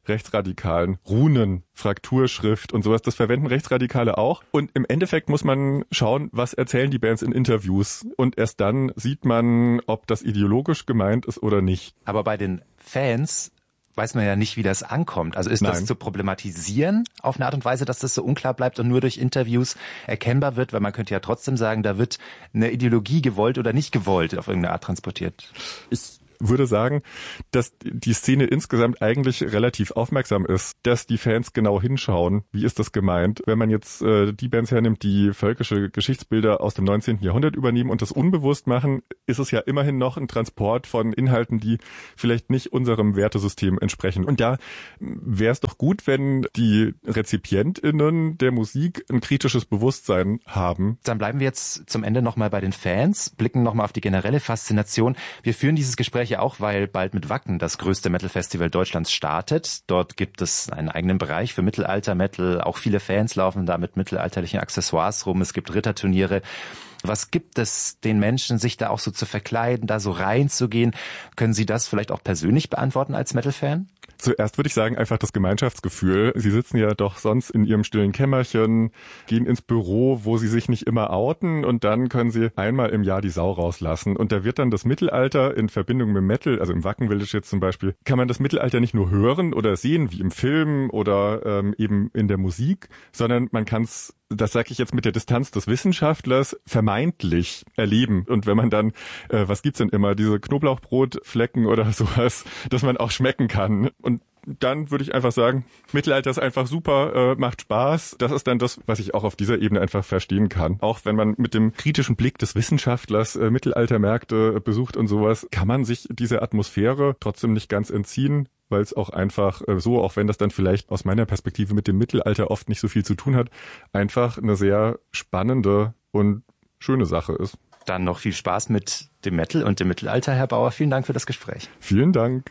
Rechtsradikalen. Runen, Frakturschrift und sowas, das verwenden Rechtsradikale auch. Und im Endeffekt muss man schauen, was erzählen die Bands in Interviews. Und erst dann sieht man, ob das ideologisch gemeint ist oder nicht. Aber bei den Fans weiß man ja nicht, wie das ankommt. Also ist Nein. das zu problematisieren auf eine Art und Weise, dass das so unklar bleibt und nur durch Interviews erkennbar wird? Weil man könnte ja trotzdem sagen, da wird eine Ideologie gewollt oder nicht gewollt auf irgendeine Art transportiert. Ich würde sagen, dass die Szene insgesamt eigentlich relativ aufmerksam ist, dass die Fans genau hinschauen, wie ist das gemeint. Wenn man jetzt äh, die Bands hernimmt, die völkische Geschichtsbilder aus dem neunzehnten Jahrhundert übernehmen und das unbewusst machen, ist es ja immerhin noch ein Transport von Inhalten, die vielleicht nicht unserem Wertesystem entsprechen. Und da wäre es doch gut, wenn die RezipientInnen der Musik ein kritisches Bewusstsein haben. Dann bleiben wir jetzt zum Ende nochmal bei den Fans, blicken nochmal auf die generelle Faszination. Wir führen dieses Gespräch ja auch, weil bald mit Wacken das größte Metal-Festival Deutschlands startet. Dort gibt es einen eigenen Bereich für Mittelalter-Metal. Auch viele Fans laufen da mit mittelalterlichen Accessoires rum. Es gibt Ritterturniere. Was gibt es den Menschen, sich da auch so zu verkleiden, da so reinzugehen? Können Sie das vielleicht auch persönlich beantworten als Metal-Fan? Zuerst würde ich sagen, einfach das Gemeinschaftsgefühl. Sie sitzen ja doch sonst in Ihrem stillen Kämmerchen, gehen ins Büro, wo Sie sich nicht immer outen und dann können Sie einmal im Jahr die Sau rauslassen. Und da wird dann das Mittelalter in Verbindung mit Metal, also im Wacken Village jetzt zum Beispiel, kann man das Mittelalter nicht nur hören oder sehen, wie im Film oder ähm, eben in der Musik, sondern man kann es, das sage ich jetzt mit der Distanz des Wissenschaftlers, vermeintlich erleben. Und wenn man dann, äh, was gibt's denn immer, diese Knoblauchbrotflecken oder sowas, dass man auch schmecken kann. Und dann würde ich einfach sagen, Mittelalter ist einfach super, äh, macht Spaß. Das ist dann das, was ich auch auf dieser Ebene einfach verstehen kann. Auch wenn man mit dem kritischen Blick des Wissenschaftlers äh, Mittelaltermärkte besucht und sowas, kann man sich dieser Atmosphäre trotzdem nicht ganz entziehen, weil es auch einfach äh, so, auch wenn das dann vielleicht aus meiner Perspektive mit dem Mittelalter oft nicht so viel zu tun hat, einfach eine sehr spannende und schöne Sache ist. Dann noch viel Spaß mit dem Metal und dem Mittelalter, Herr Bauer. Vielen Dank für das Gespräch. Vielen Dank.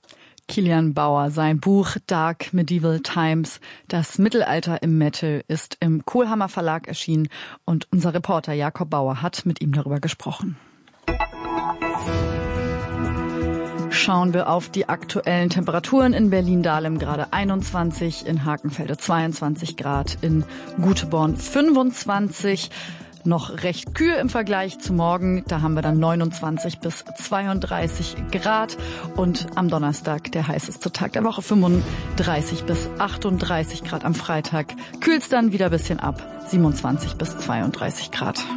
Kilian Bauer, sein Buch Dark Medieval Times, das Mittelalter im Metal, ist im Kohlhammer Verlag erschienen und unser Reporter Jakob Bauer hat mit ihm darüber gesprochen. Schauen wir auf die aktuellen Temperaturen. In Berlin-Dahlem gerade einundzwanzig, in Hakenfelde zweiundzwanzig Grad, in Guteborn fünfundzwanzig. Noch recht kühl im Vergleich zu morgen. Da haben wir dann neunundzwanzig bis zweiunddreißig Grad. Und am Donnerstag, der heißeste Tag der Woche, fünfunddreißig bis achtunddreißig Grad am Freitag. Kühlt's dann wieder ein bisschen ab, siebenundzwanzig bis zweiunddreißig Grad.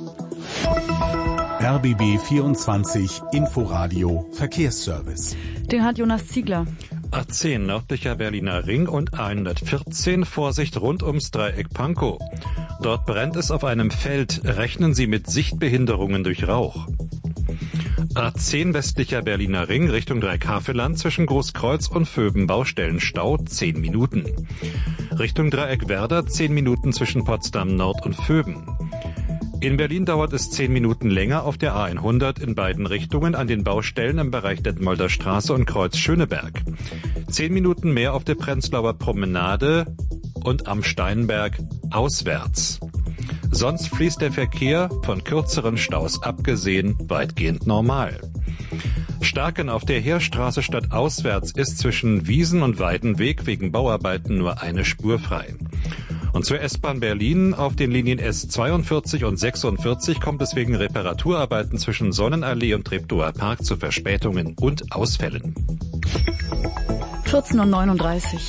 R B B vierundzwanzig Inforadio Verkehrsservice. Den hat Jonas Ziegler. A zehn nördlicher Berliner Ring und hundertvierzehn Vorsicht rund ums Dreieck Pankow. Dort brennt es auf einem Feld. Rechnen Sie mit Sichtbehinderungen durch Rauch. A zehn westlicher Berliner Ring Richtung Dreieck-Havelland zwischen Großkreuz und Vöben Baustellenstau zehn Minuten. Richtung Dreieck Werder zehn Minuten zwischen Potsdam Nord und Vöben. In Berlin dauert es zehn Minuten länger auf der A hundert in beiden Richtungen an den Baustellen im Bereich Detmolder Straße und Kreuz Schöneberg. Zehn Minuten mehr auf der Prenzlauer Promenade und am Steinberg auswärts. Sonst fließt der Verkehr, von kürzeren Staus abgesehen, weitgehend normal. Starken auf der Heerstraße statt auswärts ist zwischen Wiesen und Weidenweg wegen Bauarbeiten nur eine Spur frei. Und zur S-Bahn Berlin auf den Linien S zweiundvierzig und sechsundvierzig kommt es wegen Reparaturarbeiten zwischen Sonnenallee und Treptower Park zu Verspätungen und Ausfällen. vierzehn Uhr neununddreißig.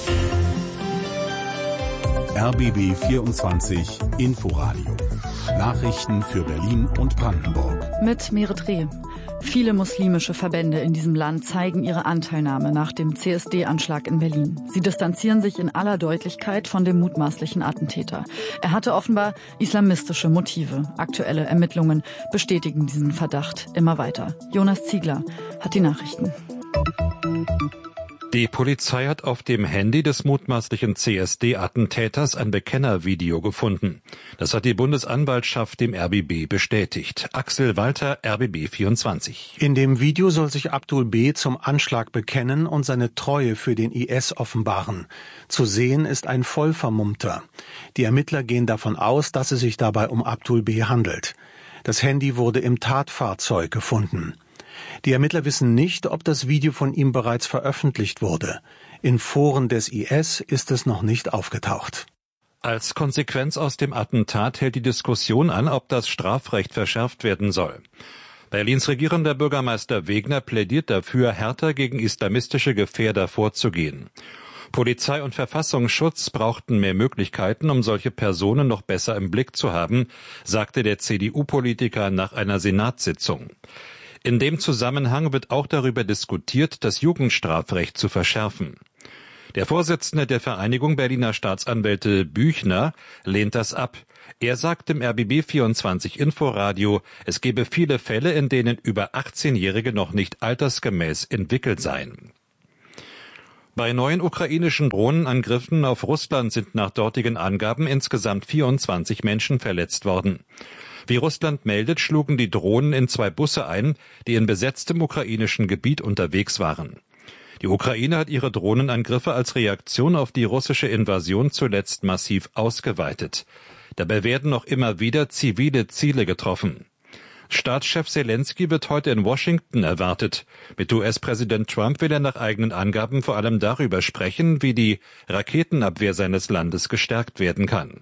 R B B vierundzwanzig Inforadio. Nachrichten für Berlin und Brandenburg. Mit Merit Reh. Viele muslimische Verbände in diesem Land zeigen ihre Anteilnahme nach dem C S D-Anschlag in Berlin. Sie distanzieren sich in aller Deutlichkeit von dem mutmaßlichen Attentäter. Er hatte offenbar islamistische Motive. Aktuelle Ermittlungen bestätigen diesen Verdacht immer weiter. Jonas Ziegler hat die Nachrichten. Die Polizei hat auf dem Handy des mutmaßlichen C S D-Attentäters ein Bekennervideo gefunden. Das hat die Bundesanwaltschaft dem R B B bestätigt. Axel Walter, R B B vierundzwanzig. In dem Video soll sich Abdul B. zum Anschlag bekennen und seine Treue für den I S offenbaren. Zu sehen ist ein Vollvermummter. Die Ermittler gehen davon aus, dass es sich dabei um Abdul B. handelt. Das Handy wurde im Tatfahrzeug gefunden. Die Ermittler wissen nicht, ob das Video von ihm bereits veröffentlicht wurde. In Foren des I S ist es noch nicht aufgetaucht. Als Konsequenz aus dem Attentat hält die Diskussion an, ob das Strafrecht verschärft werden soll. Berlins regierender Bürgermeister Wegner plädiert dafür, härter gegen islamistische Gefährder vorzugehen. Polizei und Verfassungsschutz brauchten mehr Möglichkeiten, um solche Personen noch besser im Blick zu haben, sagte der C D U-Politiker nach einer Senatssitzung. In dem Zusammenhang wird auch darüber diskutiert, das Jugendstrafrecht zu verschärfen. Der Vorsitzende der Vereinigung Berliner Staatsanwälte Büchner lehnt das ab. Er sagt im R B B vierundzwanzig Inforadio, es gebe viele Fälle, in denen über achtzehnjährige noch nicht altersgemäß entwickelt seien. Bei neuen ukrainischen Drohnenangriffen auf Russland sind nach dortigen Angaben insgesamt vierundzwanzig Menschen verletzt worden. Wie Russland meldet, schlugen die Drohnen in zwei Busse ein, die in besetztem ukrainischen Gebiet unterwegs waren. Die Ukraine hat ihre Drohnenangriffe als Reaktion auf die russische Invasion zuletzt massiv ausgeweitet. Dabei werden noch immer wieder zivile Ziele getroffen. Staatschef Zelensky wird heute in Washington erwartet. Mit U S-Präsident Trump will er nach eigenen Angaben vor allem darüber sprechen, wie die Raketenabwehr seines Landes gestärkt werden kann.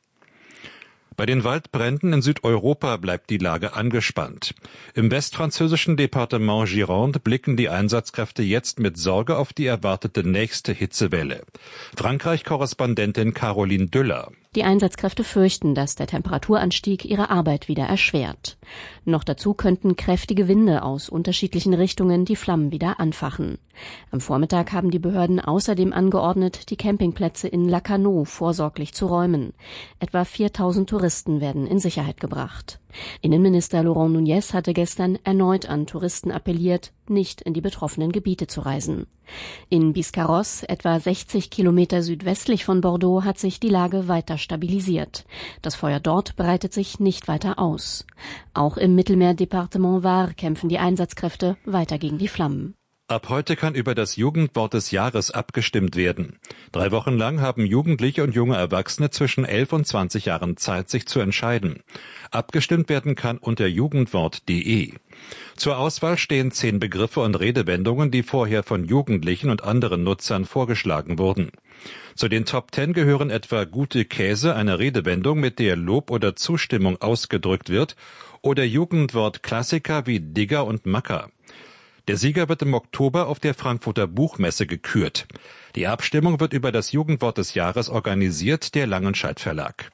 Bei den Waldbränden in Südeuropa bleibt die Lage angespannt. Im westfranzösischen Departement Gironde blicken die Einsatzkräfte jetzt mit Sorge auf die erwartete nächste Hitzewelle. Frankreich-Korrespondentin Caroline Düller. Die Einsatzkräfte fürchten, dass der Temperaturanstieg ihre Arbeit wieder erschwert. Noch dazu könnten kräftige Winde aus unterschiedlichen Richtungen die Flammen wieder anfachen. Am Vormittag haben die Behörden außerdem angeordnet, die Campingplätze in Lacanau vorsorglich zu räumen. Etwa viertausend Touristen werden in Sicherheit gebracht. Innenminister Laurent Nunez hatte gestern erneut an Touristen appelliert, nicht in die betroffenen Gebiete zu reisen. In Biscarrosse, etwa sechzig Kilometer südwestlich von Bordeaux, hat sich die Lage weiter stabilisiert. Das Feuer dort breitet sich nicht weiter aus. Auch im Mittelmeerdepartement Var kämpfen die Einsatzkräfte weiter gegen die Flammen. Ab heute kann über das Jugendwort des Jahres abgestimmt werden. Drei Wochen lang haben Jugendliche und junge Erwachsene zwischen elf und zwanzig Jahren Zeit, sich zu entscheiden. Abgestimmt werden kann unter jugendwort punkt de. Zur Auswahl stehen zehn Begriffe und Redewendungen, die vorher von Jugendlichen und anderen Nutzern vorgeschlagen wurden. Zu den Top Ten gehören etwa gute Käse, eine Redewendung, mit der Lob oder Zustimmung ausgedrückt wird, oder Jugendwort Klassiker wie Digger und Macker. Der Sieger wird im Oktober auf der Frankfurter Buchmesse gekürt. Die Abstimmung wird über das Jugendwort des Jahres organisiert, der Langenscheidt Verlag.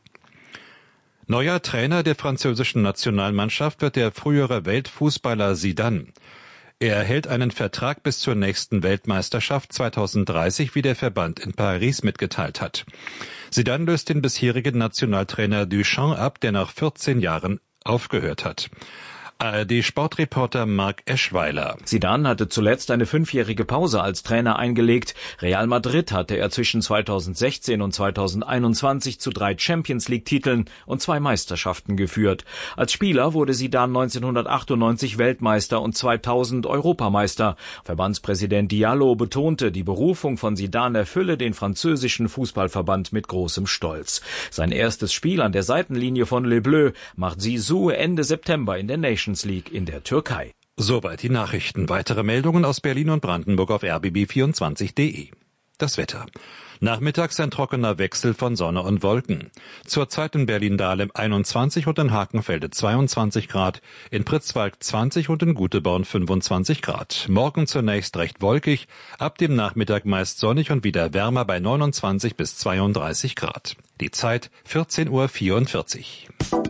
Neuer Trainer der französischen Nationalmannschaft wird der frühere Weltfußballer Zidane. Er erhält einen Vertrag bis zur nächsten Weltmeisterschaft zweitausenddreißig, wie der Verband in Paris mitgeteilt hat. Zidane löst den bisherigen Nationaltrainer Duchamp ab, der nach vierzehn Jahren aufgehört hat. A R D-Sportreporter Marc Eschweiler. Zidane hatte zuletzt eine fünfjährige Pause als Trainer eingelegt. Real Madrid hatte er zwischen zweitausendsechzehn und zweitausendeinundzwanzig zu drei Champions-League-Titeln und zwei Meisterschaften geführt. Als Spieler wurde Zidane neunzehnhundertachtundneunzig Weltmeister und zweitausend Europameister. Verbandspräsident Diallo betonte, die Berufung von Zidane erfülle den französischen Fußballverband mit großem Stolz. Sein erstes Spiel an der Seitenlinie von Les Bleus macht Zizou Ende September in der Nations League in der Türkei. Soweit die Nachrichten. Weitere Meldungen aus Berlin und Brandenburg auf r b b vierundzwanzig punkt de. Das Wetter. Nachmittags ein trockener Wechsel von Sonne und Wolken. Zurzeit in Berlin-Dahlem einundzwanzig und in Hakenfelde zweiundzwanzig Grad, in Pritzwalk zwanzig und in Guteborn fünfundzwanzig Grad. Morgen zunächst recht wolkig, ab dem Nachmittag meist sonnig und wieder wärmer bei neunundzwanzig bis zweiunddreißig Grad. Die Zeit vierzehn Uhr vierundvierzig.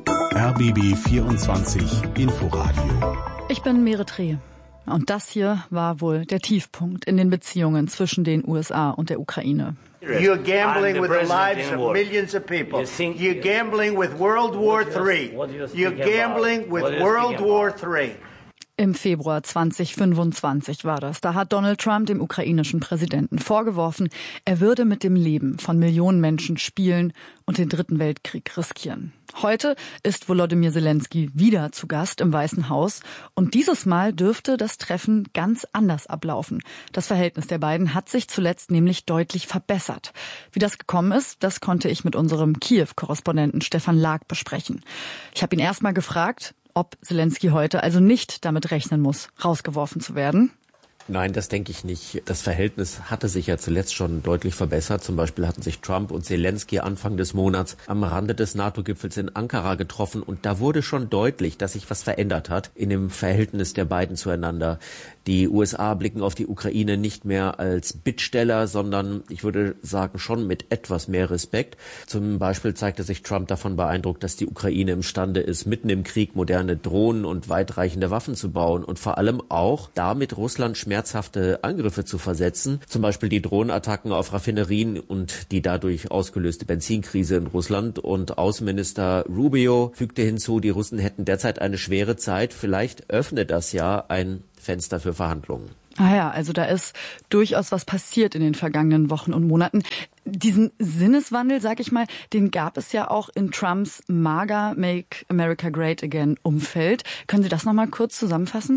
R B B vierundzwanzig Inforadio. Ich bin Merit Reh. Und das hier war wohl der Tiefpunkt in den Beziehungen zwischen den U S A und der Ukraine. You're gambling with the lives of millions of people. You're gambling with World War Three. You're gambling with World War Three. Im Februar zweitausendfünfundzwanzig war das. Da hat Donald Trump dem ukrainischen Präsidenten vorgeworfen, er würde mit dem Leben von Millionen Menschen spielen und den Dritten Weltkrieg riskieren. Heute ist Volodymyr Zelensky wieder zu Gast im Weißen Haus und dieses Mal dürfte das Treffen ganz anders ablaufen. Das Verhältnis der beiden hat sich zuletzt nämlich deutlich verbessert. Wie das gekommen ist, das konnte ich mit unserem Kiew-Korrespondenten Stefan Lag besprechen. Ich habe ihn erst mal gefragt, ob Zelensky heute also nicht damit rechnen muss, rausgeworfen zu werden. Nein, das denke ich nicht. Das Verhältnis hatte sich ja zuletzt schon deutlich verbessert. Zum Beispiel hatten sich Trump und Zelensky Anfang des Monats am Rande des NATO-Gipfels in Ankara getroffen. Und da wurde schon deutlich, dass sich was verändert hat in dem Verhältnis der beiden zueinander. Die U S A blicken auf die Ukraine nicht mehr als Bittsteller, sondern ich würde sagen schon mit etwas mehr Respekt. Zum Beispiel zeigte sich Trump davon beeindruckt, dass die Ukraine imstande ist, mitten im Krieg moderne Drohnen und weitreichende Waffen zu bauen und vor allem auch damit Russland schmerzhafte Angriffe zu versetzen. Zum Beispiel die Drohnenattacken auf Raffinerien und die dadurch ausgelöste Benzinkrise in Russland. Und Außenminister Rubio fügte hinzu, die Russen hätten derzeit eine schwere Zeit. Vielleicht öffnet das ja ein Fenster für Verhandlungen. Ah ja, also da ist durchaus was passiert in den vergangenen Wochen und Monaten. Diesen Sinneswandel, sag ich mal, den gab es ja auch in Trumps MAGA, Make America Great Again Umfeld. Können Sie das nochmal kurz zusammenfassen?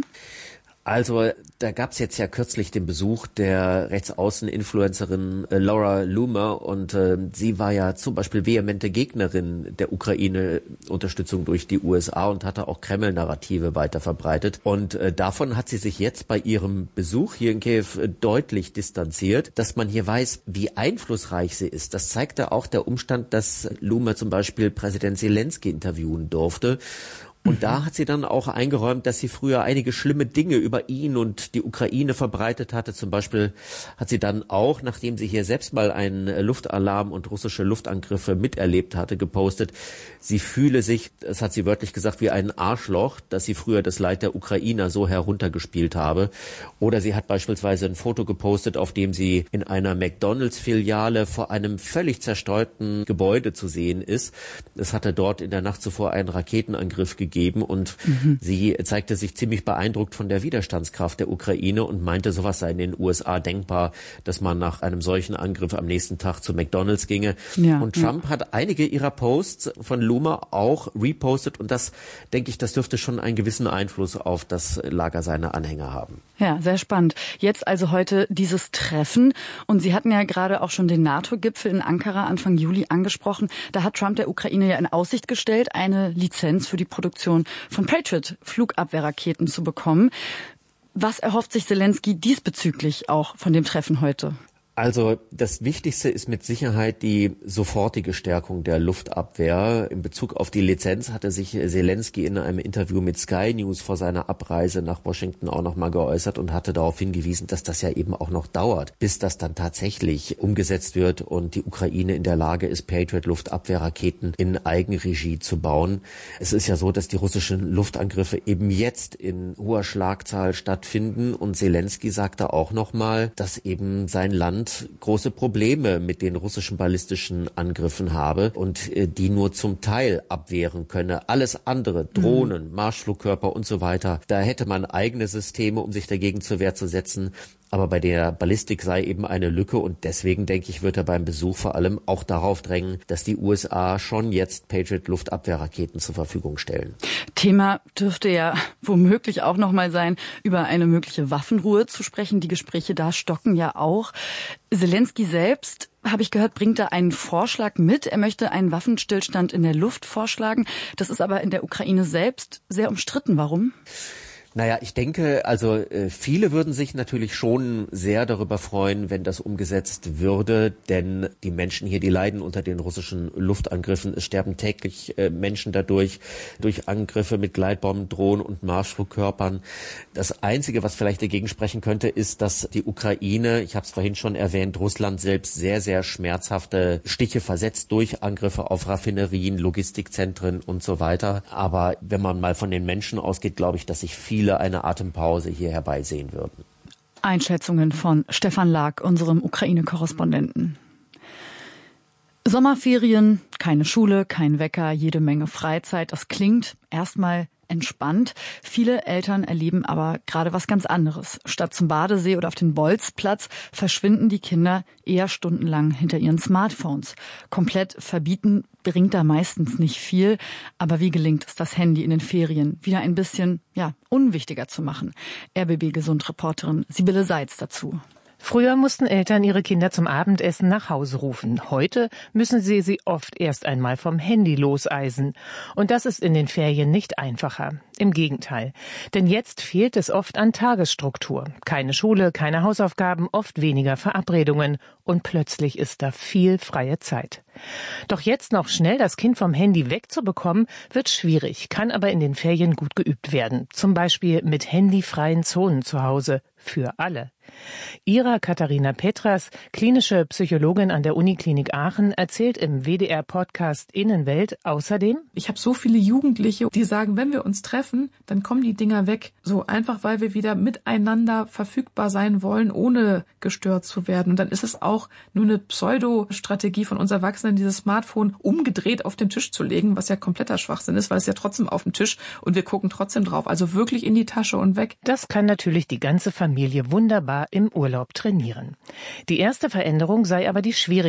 Also da gab's jetzt ja kürzlich den Besuch der Rechtsaußen-Influencerin äh, Laura Loomer und äh, sie war ja zum Beispiel vehemente Gegnerin der Ukraine-Unterstützung durch die U S A und hatte auch Kreml-Narrative weiter verbreitet. Und äh, davon hat sie sich jetzt bei ihrem Besuch hier in Kiew äh, deutlich distanziert. Dass man hier weiß, wie einflussreich sie ist, das zeigte auch der Umstand, dass Loomer zum Beispiel Präsident Zelensky interviewen durfte. Und da hat sie dann auch eingeräumt, dass sie früher einige schlimme Dinge über ihn und die Ukraine verbreitet hatte. Zum Beispiel hat sie dann auch, nachdem sie hier selbst mal einen Luftalarm und russische Luftangriffe miterlebt hatte, gepostet, sie fühle sich, das hat sie wörtlich gesagt, wie ein Arschloch, dass sie früher das Leid der Ukrainer so heruntergespielt habe. Oder sie hat beispielsweise ein Foto gepostet, auf dem sie in einer McDonalds-Filiale vor einem völlig zerstörten Gebäude zu sehen ist. Es hatte dort in der Nacht zuvor einen Raketenangriff gegeben. Und mhm. sie zeigte sich ziemlich beeindruckt von der Widerstandskraft der Ukraine und meinte, sowas sei in den U S A denkbar, dass man nach einem solchen Angriff am nächsten Tag zu McDonalds ginge. Ja, und Trump ja. hat einige ihrer Posts von Loomer auch repostet und das, denke ich, das dürfte schon einen gewissen Einfluss auf das Lager seiner Anhänger haben. Ja, sehr spannend. Jetzt also heute dieses Treffen und Sie hatten ja gerade auch schon den NATO-Gipfel in Ankara Anfang Juli angesprochen. Da hat Trump der Ukraine ja in Aussicht gestellt, eine Lizenz für die Produktion von Patriot-Flugabwehrraketen zu bekommen. Was erhofft sich Zelensky diesbezüglich auch von dem Treffen heute? Also das Wichtigste ist mit Sicherheit die sofortige Stärkung der Luftabwehr. In Bezug auf die Lizenz hatte sich Zelensky in einem Interview mit Sky News vor seiner Abreise nach Washington auch nochmal geäußert und hatte darauf hingewiesen, dass das ja eben auch noch dauert, bis das dann tatsächlich umgesetzt wird und die Ukraine in der Lage ist, Patriot-Luftabwehrraketen in Eigenregie zu bauen. Es ist ja so, dass die russischen Luftangriffe eben jetzt in hoher Schlagzahl stattfinden und Zelensky sagte auch nochmal, dass eben sein Land große Probleme mit den russischen ballistischen Angriffen habe und äh, die nur zum Teil abwehren könne. Alles andere, Drohnen, mhm. Marschflugkörper und so weiter, da hätte man eigene Systeme, um sich dagegen zur Wehr zu setzen. Aber bei der Ballistik sei eben eine Lücke und deswegen, denke ich, wird er beim Besuch vor allem auch darauf drängen, dass die U S A schon jetzt Patriot-Luftabwehrraketen zur Verfügung stellen. Thema dürfte ja womöglich auch nochmal sein, über eine mögliche Waffenruhe zu sprechen. Die Gespräche da stocken ja auch. Zelensky selbst, habe ich gehört, bringt da einen Vorschlag mit. Er möchte einen Waffenstillstand in der Luft vorschlagen. Das ist aber in der Ukraine selbst sehr umstritten. Warum? Naja, ich denke, also äh, viele würden sich natürlich schon sehr darüber freuen, wenn das umgesetzt würde, denn die Menschen hier, die leiden unter den russischen Luftangriffen. Es sterben täglich äh, Menschen dadurch, durch Angriffe mit Gleitbomben, Drohnen und Marschflugkörpern. Das Einzige, was vielleicht dagegen sprechen könnte, ist, dass die Ukraine, ich habe es vorhin schon erwähnt, Russland selbst sehr, sehr schmerzhafte Stiche versetzt durch Angriffe auf Raffinerien, Logistikzentren und so weiter. Aber wenn man mal von den Menschen ausgeht, glaube ich, dass sich viele eine Atempause hier herbeisehen würden. Einschätzungen von Stefan Lag, unserem Ukraine-Korrespondenten. Sommerferien, keine Schule, kein Wecker, jede Menge Freizeit. Das klingt erstmal entspannt. Viele Eltern erleben aber gerade was ganz anderes. Statt zum Badesee oder auf den Bolzplatz verschwinden die Kinder eher stundenlang hinter ihren Smartphones. Komplett verbieten bringt da meistens nicht viel. Aber wie gelingt es, das Handy in den Ferien wieder ein bisschen, ja, unwichtiger zu machen? R B B-Gesund-Reporterin Sibylle Seitz dazu. Früher mussten Eltern ihre Kinder zum Abendessen nach Hause rufen. Heute müssen sie sie oft erst einmal vom Handy loseisen. Und das ist in den Ferien nicht einfacher. Im Gegenteil. Denn jetzt fehlt es oft an Tagesstruktur. Keine Schule, keine Hausaufgaben, oft weniger Verabredungen. Und plötzlich ist da viel freie Zeit. Doch jetzt noch schnell das Kind vom Handy wegzubekommen, wird schwierig, kann aber in den Ferien gut geübt werden. Zum Beispiel mit handyfreien Zonen zu Hause. Für alle. Ira Katharina Petras, klinische Psychologin an der Uniklinik Aachen, erzählt im W D R-Podcast Innenwelt außerdem: Ich habe so viele Jugendliche, die sagen, wenn wir uns treffen, dann kommen die Dinger weg. So einfach, weil wir wieder miteinander verfügbar sein wollen, ohne gestört zu werden. Und dann ist es auch nur eine Pseudo-Strategie von uns Erwachsenen, dieses Smartphone umgedreht auf den Tisch zu legen, was ja kompletter Schwachsinn ist, weil es ja trotzdem auf dem Tisch und wir gucken trotzdem drauf. Also wirklich in die Tasche und weg. Das kann natürlich die ganze Familie wunderbar im Urlaub trainieren. Die erste Veränderung sei aber die schwierigste.